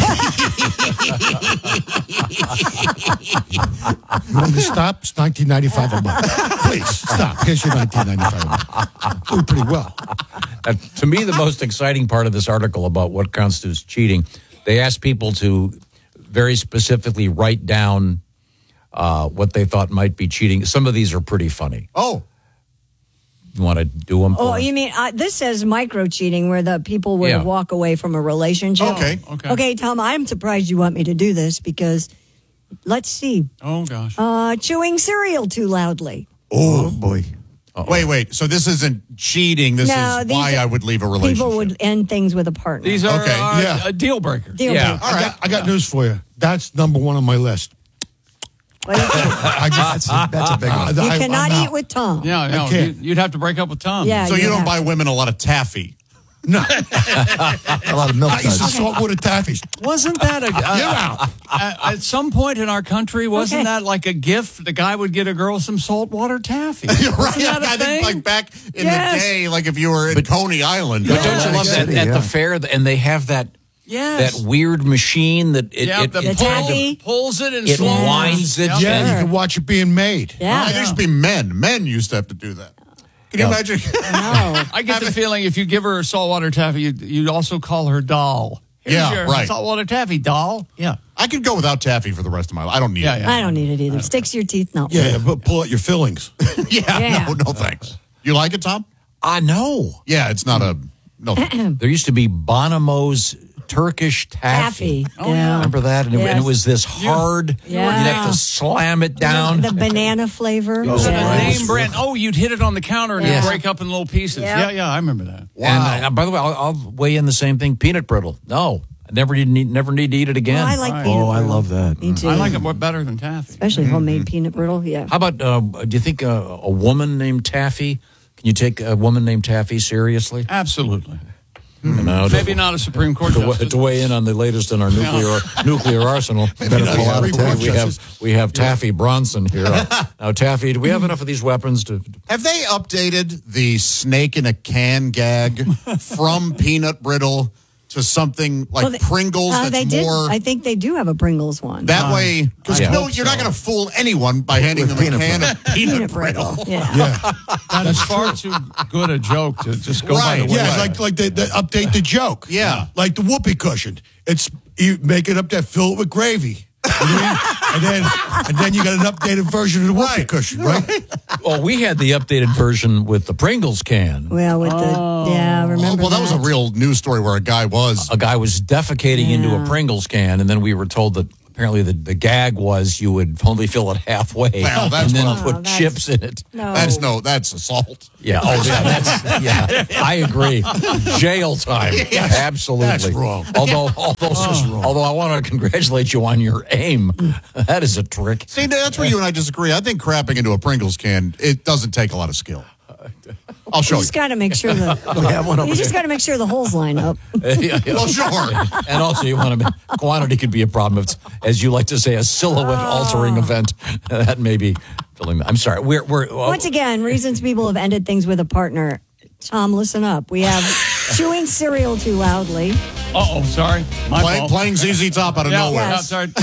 Speaker 3: want me to stop? It's nineteen ninety-five a month. Please stop. Here's your nineteen ninety-five a month. Doing pretty well.
Speaker 4: Uh, to me, the most exciting part of this article about what constitutes cheating, they asked people to very specifically write down uh, what they thought might be cheating. Some of these are pretty funny.
Speaker 5: Oh.
Speaker 4: You want to do them?
Speaker 2: Oh, you mean uh, this says micro cheating, where the people would
Speaker 4: Yeah.
Speaker 2: walk away from a relationship?
Speaker 5: Okay.
Speaker 1: Okay.
Speaker 2: Okay, Tom, I'm surprised you want me to do this because, let's see,
Speaker 1: Oh, gosh.
Speaker 2: uh, chewing cereal too loudly.
Speaker 3: Oh, boy.
Speaker 5: Wait, wait. So this isn't cheating. This
Speaker 2: No,
Speaker 5: is
Speaker 2: these
Speaker 5: why
Speaker 2: are-
Speaker 5: I would leave a relationship.
Speaker 2: People would end things with a partner.
Speaker 1: These are,
Speaker 5: Okay,
Speaker 1: are
Speaker 3: yeah.
Speaker 1: a deal breaker.
Speaker 2: Deal
Speaker 4: Yeah.
Speaker 2: breaker.
Speaker 3: I got, I got news for you. That's number one on my list.
Speaker 2: What do you think?
Speaker 3: I just,
Speaker 32: That's a, that's a big one.
Speaker 2: You
Speaker 3: I-
Speaker 2: cannot
Speaker 3: I'm
Speaker 2: eat
Speaker 3: out.
Speaker 2: with Tom.
Speaker 1: Yeah, no,
Speaker 3: can't.
Speaker 1: you, you'd have to break up with Tom.
Speaker 2: Yeah,
Speaker 5: so you
Speaker 2: you
Speaker 5: don't
Speaker 2: have-
Speaker 5: buy women a lot of taffy.
Speaker 3: No.
Speaker 32: A lot of milk
Speaker 3: I used to
Speaker 32: duds.
Speaker 3: salt water taffies.
Speaker 1: Wasn't that a, uh,
Speaker 3: You're out.
Speaker 1: at, at some point in our country? Wasn't
Speaker 2: Okay.
Speaker 1: that like a gift? The guy would get a girl some saltwater taffy.
Speaker 5: You're right.
Speaker 1: Wasn't that a
Speaker 5: I
Speaker 1: thing?
Speaker 5: think like back in
Speaker 1: Yes.
Speaker 5: the day, like if you were in Coney Island.
Speaker 4: But
Speaker 5: or
Speaker 4: don't you
Speaker 5: something.
Speaker 4: love that
Speaker 32: City,
Speaker 4: at
Speaker 32: yeah.
Speaker 4: the fair, and they have that
Speaker 1: Yes.
Speaker 4: that weird machine that it,
Speaker 1: yeah,
Speaker 4: it,
Speaker 1: the
Speaker 4: it,
Speaker 1: pull-
Speaker 2: taffy.
Speaker 1: pulls it and
Speaker 4: it
Speaker 1: slows.
Speaker 4: winds it.
Speaker 1: Yep.
Speaker 3: Yeah,
Speaker 4: and-
Speaker 3: you can watch it being made.
Speaker 2: Yeah.
Speaker 5: There used to be men. Men used to have to do that. Can you
Speaker 4: Yeah.
Speaker 5: imagine?
Speaker 2: No.
Speaker 1: I get the feeling if you give her a saltwater taffy, you'd, you'd also call her doll. Here's
Speaker 5: Yeah,
Speaker 1: your
Speaker 5: right.
Speaker 1: Saltwater taffy doll. Yeah.
Speaker 5: I could go without taffy for the rest of my life. I don't need
Speaker 1: Yeah,
Speaker 5: it.
Speaker 1: yeah.
Speaker 2: I don't need it either. Sticks to your teeth, no.
Speaker 3: Yeah, but pull out your fillings.
Speaker 5: yeah,
Speaker 2: Yeah.
Speaker 5: no, no thanks. You like it, Tom?
Speaker 4: I know.
Speaker 5: Yeah, it's not a no. thanks.
Speaker 4: There used to be Bonomo's Turkish taffy.
Speaker 2: Taffy. Oh, yeah.
Speaker 4: Remember that? And, it, and it
Speaker 2: Yes.
Speaker 4: was this hard.
Speaker 2: Yeah.
Speaker 4: You'd have to slam it down.
Speaker 2: The banana flavor.
Speaker 1: It was
Speaker 2: Yeah.
Speaker 1: a name brand. Oh, you'd hit it on the counter and
Speaker 2: Yes.
Speaker 1: it'd break up in little pieces.
Speaker 2: Yeah.
Speaker 1: Yeah, yeah, I remember that.
Speaker 4: And uh, by the way, I'll, I'll weigh in the same thing. Peanut brittle. No, I never need, need never need to eat it again.
Speaker 2: Well, I like
Speaker 1: Right.
Speaker 2: peanut
Speaker 32: Oh, I
Speaker 2: brittle.
Speaker 32: love that.
Speaker 2: Me too.
Speaker 1: I like it more better than taffy.
Speaker 2: Especially homemade peanut brittle. Yeah.
Speaker 4: How about? Uh, do you think uh, a woman named Taffy? Can you take a woman named Taffy seriously?
Speaker 1: Absolutely.
Speaker 4: And now to-
Speaker 1: Maybe not a Supreme Court
Speaker 4: to, wa-
Speaker 1: justice.
Speaker 4: to weigh in on the latest in our nuclear nuclear arsenal.
Speaker 3: Maybe not
Speaker 4: we,
Speaker 3: a
Speaker 4: have,
Speaker 3: Supreme Court
Speaker 4: we have
Speaker 3: justice.
Speaker 4: we have Taffy Bronson here. Uh, now, Taffy, do we have enough of these weapons to?
Speaker 5: Have they updated the snake in a can gag from peanut brittle to something like
Speaker 2: Well, they-
Speaker 5: Pringles
Speaker 2: uh, they
Speaker 5: that's
Speaker 2: did.
Speaker 5: more
Speaker 2: I think they do have a Pringles one.
Speaker 5: that way? Because
Speaker 4: I
Speaker 5: no,
Speaker 4: hope
Speaker 5: you're not
Speaker 4: so.
Speaker 5: going to fool anyone by handing
Speaker 32: With
Speaker 5: them a
Speaker 32: peanut
Speaker 5: can of peanut,
Speaker 2: Peanut
Speaker 5: brittle.
Speaker 2: brittle. Yeah.
Speaker 3: Yeah.
Speaker 1: That is far too good a joke to just go
Speaker 5: Right.
Speaker 1: by the way.
Speaker 3: Yeah, like like they, they update the joke.
Speaker 5: Yeah.
Speaker 3: Like the whoopee cushion. It's you make it up there, fill it with gravy. You know what I mean? And then and then you got an updated version of the whoopee
Speaker 5: Right.
Speaker 3: cushion, right?
Speaker 4: Well, we had the updated version with the Pringles can.
Speaker 2: Well, with the yeah, remember
Speaker 5: Well, that was a real news story where a guy was.
Speaker 4: A guy was defecating into a
Speaker 2: Yeah.
Speaker 4: Pringles can, and then we were told that apparently the, the gag was you would only fill it halfway,
Speaker 5: Well, that's
Speaker 4: and then
Speaker 5: what-
Speaker 4: put
Speaker 2: Oh, that's-
Speaker 4: chips in it.
Speaker 2: No.
Speaker 5: That's no, that's assault.
Speaker 4: Yeah. Oh, yeah. That's, yeah. I agree. Jail time. Absolutely.
Speaker 3: That's wrong.
Speaker 4: Although, although, although I want to congratulate you on your aim. That is a trick.
Speaker 5: See, that's where you and I disagree. I think crapping into a Pringles can, it doesn't take a lot of skill. I'll show
Speaker 2: You
Speaker 5: you.
Speaker 2: just got to make sure the
Speaker 32: We have one over
Speaker 2: you just
Speaker 32: there.
Speaker 2: got to make sure the holes line up.
Speaker 4: Yeah, yeah.
Speaker 5: Well, sure.
Speaker 4: And also, you want to quantity could be a problem. If it's, as you like to say, a silhouette altering event. That may be filling. I'm sorry. We're we're uh,
Speaker 2: Once again, reasons people have ended things with a partner. Tom, listen up. We have chewing cereal too loudly.
Speaker 1: Uh oh, sorry. My
Speaker 5: Play,
Speaker 1: fault.
Speaker 5: playing Z Z Top out of
Speaker 1: Yeah,
Speaker 5: nowhere.
Speaker 1: yeah,
Speaker 2: Yes.
Speaker 1: sorry.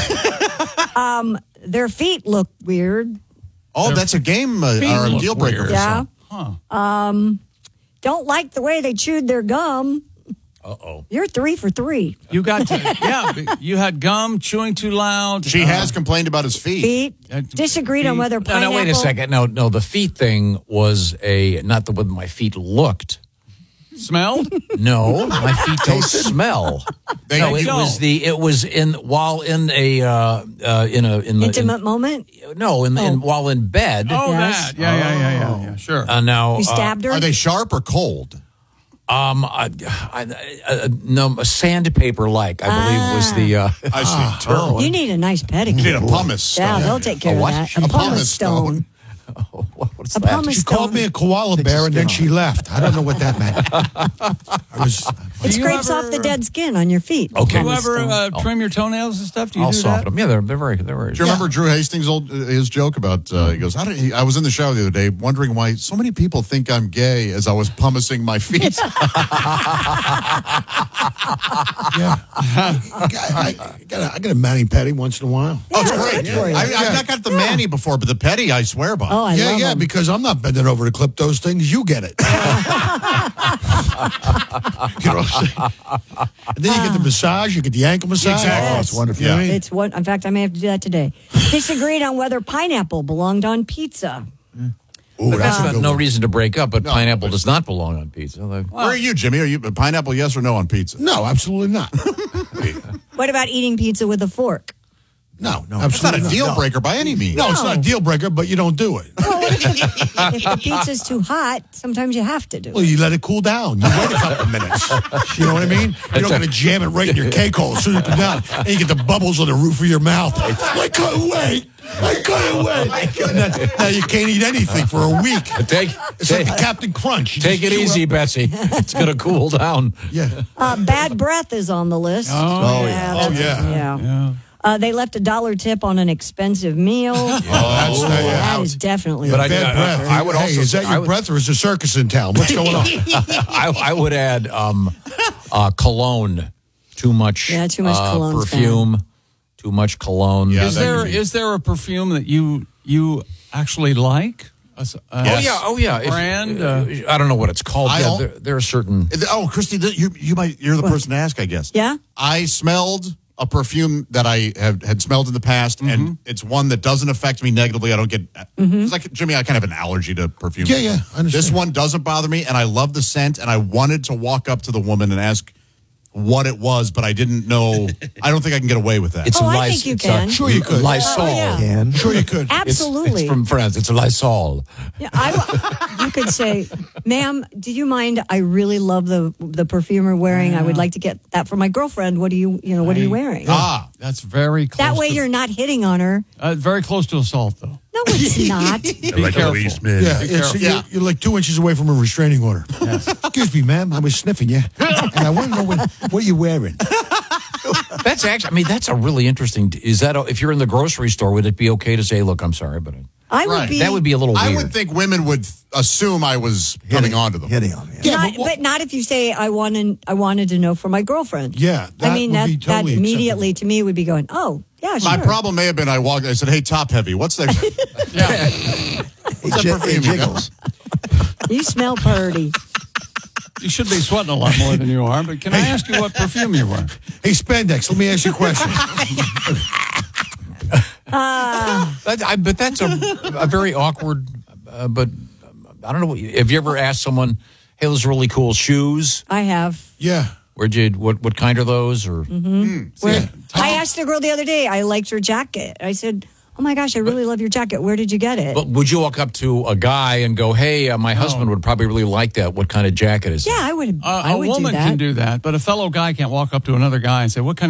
Speaker 2: Um, their feet look weird.
Speaker 5: Oh, that's a game uh, or a
Speaker 1: look
Speaker 5: deal breaker.
Speaker 1: weird.
Speaker 5: for
Speaker 2: Yeah.
Speaker 5: some.
Speaker 2: Um, don't like the way they chewed their gum.
Speaker 4: Uh oh.
Speaker 2: You're three for three.
Speaker 1: You got to, yeah, you had gum, chewing too loud.
Speaker 5: She
Speaker 1: uh,
Speaker 5: has complained about his feet.
Speaker 2: Feet
Speaker 1: Uh,
Speaker 2: disagreed on
Speaker 1: feet.
Speaker 2: whether
Speaker 4: No,
Speaker 2: pineapple.
Speaker 4: no, wait a second. No, no. The feet thing was a not the way my feet looked.
Speaker 1: Smelled?
Speaker 4: No, my feet don't smell.
Speaker 5: They
Speaker 4: No, it
Speaker 1: don't.
Speaker 4: was the it was in while in a uh, uh, in a in the
Speaker 2: Intimate moment.
Speaker 4: in, no in, in while in bed.
Speaker 1: Oh,
Speaker 2: Yes.
Speaker 1: that. Yeah, yeah, yeah, yeah, yeah. Sure.
Speaker 4: Uh, now
Speaker 2: You
Speaker 4: uh,
Speaker 2: stabbed her.
Speaker 5: Are they sharp or cold?
Speaker 4: Um, I, I, I, no, sandpaper-like, I believe, was the. Uh,
Speaker 5: I see. Term.
Speaker 2: You need a nice pedicure.
Speaker 5: You need a pumice stone.
Speaker 2: Yeah, they'll take care
Speaker 4: A
Speaker 2: of
Speaker 4: what?
Speaker 2: that. A,
Speaker 5: A
Speaker 2: pumice
Speaker 5: pumice
Speaker 2: stone.
Speaker 5: stone.
Speaker 4: Oh, what's
Speaker 2: A
Speaker 4: that?
Speaker 2: pumice
Speaker 3: She called
Speaker 2: stone.
Speaker 3: me a koala bear and then she left. I don't know what that meant. I was.
Speaker 2: It
Speaker 1: you
Speaker 2: scrapes
Speaker 1: ever-
Speaker 2: off the dead skin on your feet.
Speaker 4: Okay.
Speaker 1: Do you
Speaker 2: Pumice
Speaker 1: ever
Speaker 2: stone.
Speaker 1: uh, trim your toenails and stuff? Do you
Speaker 4: I'll
Speaker 1: do
Speaker 4: soften
Speaker 1: that?
Speaker 4: them. Yeah, they're, they're very, they're very.
Speaker 5: Do you remember Drew Hastings' old uh, his joke about? Uh, he goes, "How did he, I was in the shower the other day, wondering why so many people think I'm gay as I was pumicing my feet."
Speaker 3: Yeah. I, I, I got a, I got a mani pedi once in a while.
Speaker 5: Oh, it's
Speaker 2: Yeah,
Speaker 5: great.
Speaker 2: good for you.
Speaker 5: I, I've not got the Manny before, but the petty I swear by.
Speaker 2: Oh, I
Speaker 3: yeah,
Speaker 2: love
Speaker 3: yeah,
Speaker 2: them.
Speaker 3: because I'm not bending over to clip those things. You get it. You know what I'm saying? And then you get the massage, you get the ankle massage.
Speaker 5: Exactly.
Speaker 3: Oh, it's wonderful.
Speaker 5: Yeah.
Speaker 3: Yeah.
Speaker 2: It's what. In fact, I may have to do that today. Disagreed on whether pineapple belonged on pizza.
Speaker 3: Ooh,
Speaker 4: But that's
Speaker 3: a
Speaker 4: not,
Speaker 3: good
Speaker 4: no
Speaker 3: one.
Speaker 4: reason to break up, but
Speaker 5: No,
Speaker 4: pineapple
Speaker 5: but-
Speaker 4: does not belong on pizza. They-
Speaker 5: Where are you, Jimmy? Are you pineapple? Yes or no on pizza?
Speaker 3: No, absolutely not.
Speaker 2: What about eating pizza with a fork?
Speaker 3: No, no,
Speaker 5: That's not a
Speaker 3: absolutely
Speaker 5: deal
Speaker 3: no.
Speaker 5: breaker by any means.
Speaker 3: No, it's not a deal breaker, but you don't do it.
Speaker 2: Well, if the, if the pizza's too hot, sometimes you have to do
Speaker 3: Well,
Speaker 2: it.
Speaker 3: you let it cool down. You wait a couple of minutes. You know what I mean? You don't got to jam it right in your cake hole as soon as you put it down. And you get the bubbles on the roof of your mouth. I couldn't wait. I couldn't wait. And then, now you can't eat anything for a week.
Speaker 4: Take,
Speaker 3: It's
Speaker 4: take,
Speaker 3: like the Captain Crunch. You
Speaker 4: take it
Speaker 3: just chew
Speaker 4: easy,
Speaker 3: up-
Speaker 4: Betsy. It's going to cool down.
Speaker 3: Yeah.
Speaker 2: Uh, bad breath is on the list.
Speaker 1: Oh,
Speaker 3: yeah.
Speaker 2: that's-
Speaker 3: Oh, yeah.
Speaker 2: yeah.
Speaker 1: Yeah.
Speaker 2: Uh, they left a dollar tip on an expensive meal.
Speaker 3: Oh, that's not, yeah.
Speaker 2: That is definitely
Speaker 4: But
Speaker 2: a
Speaker 4: I-
Speaker 3: Bad
Speaker 4: uh,
Speaker 3: breath.
Speaker 4: I would
Speaker 3: hey,
Speaker 4: also
Speaker 3: is
Speaker 4: say-
Speaker 3: that
Speaker 4: I
Speaker 3: your
Speaker 4: would-
Speaker 3: breath or is there a circus in town? What's going on?
Speaker 4: I, I would add um, uh, cologne. Too much.
Speaker 2: Yeah, too much
Speaker 4: uh,
Speaker 2: cologne's
Speaker 4: perfume. Too much cologne.
Speaker 5: Yeah,
Speaker 1: Is
Speaker 5: that
Speaker 1: there
Speaker 5: could be-
Speaker 1: is there a perfume that you you actually like? A s- a
Speaker 4: Oh yeah, oh yeah. If-
Speaker 1: Brand.
Speaker 4: uh,
Speaker 1: uh,
Speaker 4: I don't know what it's called.
Speaker 5: I
Speaker 4: Yeah,
Speaker 5: don't-
Speaker 4: there, there are certain.
Speaker 5: Oh, Christy, th- you you might you're the person to ask, I guess.
Speaker 2: Yeah?
Speaker 5: I smelled a perfume that I have had smelled in the past, and it's one that doesn't affect me negatively. I don't get. It's like Jimmy. I kind of have an allergy to perfume.
Speaker 3: Yeah, yeah, I understand.
Speaker 5: This one doesn't bother me, and I love the scent. And I wanted to walk up to the woman and ask what it was, but I didn't know. I don't think I can get away with that.
Speaker 4: It's
Speaker 2: Oh,
Speaker 4: a
Speaker 2: I
Speaker 4: Lys-
Speaker 2: think you
Speaker 4: it's
Speaker 2: can.
Speaker 4: A,
Speaker 3: Sure you could.
Speaker 4: Lysol.
Speaker 2: Oh, yeah.
Speaker 32: Can.
Speaker 3: Sure you could.
Speaker 4: It's-
Speaker 2: Absolutely.
Speaker 4: It's, from France. It's a Lysol.
Speaker 2: Yeah, I, you could say, ma'am, do you mind? I really love the the perfume you're wearing. I would like to get that for my girlfriend. What do you, you know, what are you wearing?
Speaker 5: ah,
Speaker 1: That's very close.
Speaker 2: That way
Speaker 1: to,
Speaker 2: you're not hitting on her.
Speaker 1: uh, very close to assault, though.
Speaker 2: No, it's not.
Speaker 1: Be careful.
Speaker 3: Yeah, it's,
Speaker 1: careful.
Speaker 3: you're, you're like two inches away from a restraining order. Excuse me, ma'am. I was sniffing you. And I want to know what, what you're wearing.
Speaker 4: That's actually. I mean, that's a really interesting. Is that if you're in the grocery store, would it be okay to say, "Look, I'm sorry, but
Speaker 2: I would
Speaker 5: Right.
Speaker 2: be.
Speaker 4: that would be a little
Speaker 5: I
Speaker 4: weird"?
Speaker 5: would think women would assume I was coming on to them.
Speaker 32: Hitting on me. Yeah.
Speaker 2: not, but, not if you say I wanted. I wanted to know for my girlfriend.
Speaker 3: Yeah, that
Speaker 2: I mean
Speaker 3: would
Speaker 2: that
Speaker 3: be totally
Speaker 2: that immediately to me would be going. Oh yeah, sure.
Speaker 5: My problem may have been I walked. I said, "Hey, top heavy, what's that? what's that
Speaker 32: It
Speaker 5: perfume you got?"
Speaker 32: jiggles.
Speaker 2: You smell purty.
Speaker 1: You should be sweating a lot more than you are. But can I ask you what perfume you wear?
Speaker 3: Hey, Spandex, let me ask you a question.
Speaker 4: That, I, but that's a, a very awkward. Uh, but I don't know. Have you ever asked someone, "Hey, those are really cool shoes.
Speaker 2: I have.
Speaker 3: Yeah.
Speaker 4: Where'd you? What? What kind are those?" Or
Speaker 2: Where, I asked a girl the other day. I liked her jacket. I said, "Oh my gosh, I really love your jacket. Where did you get it?"
Speaker 4: But would you walk up to a guy and go, "Hey, uh, my husband would probably really like that. What kind of jacket is it?"
Speaker 2: yeah, I would.
Speaker 1: Uh,
Speaker 2: I
Speaker 1: a
Speaker 2: would
Speaker 1: woman
Speaker 2: do that.
Speaker 1: can do that, but a fellow guy can't walk up to another guy and say, "What kind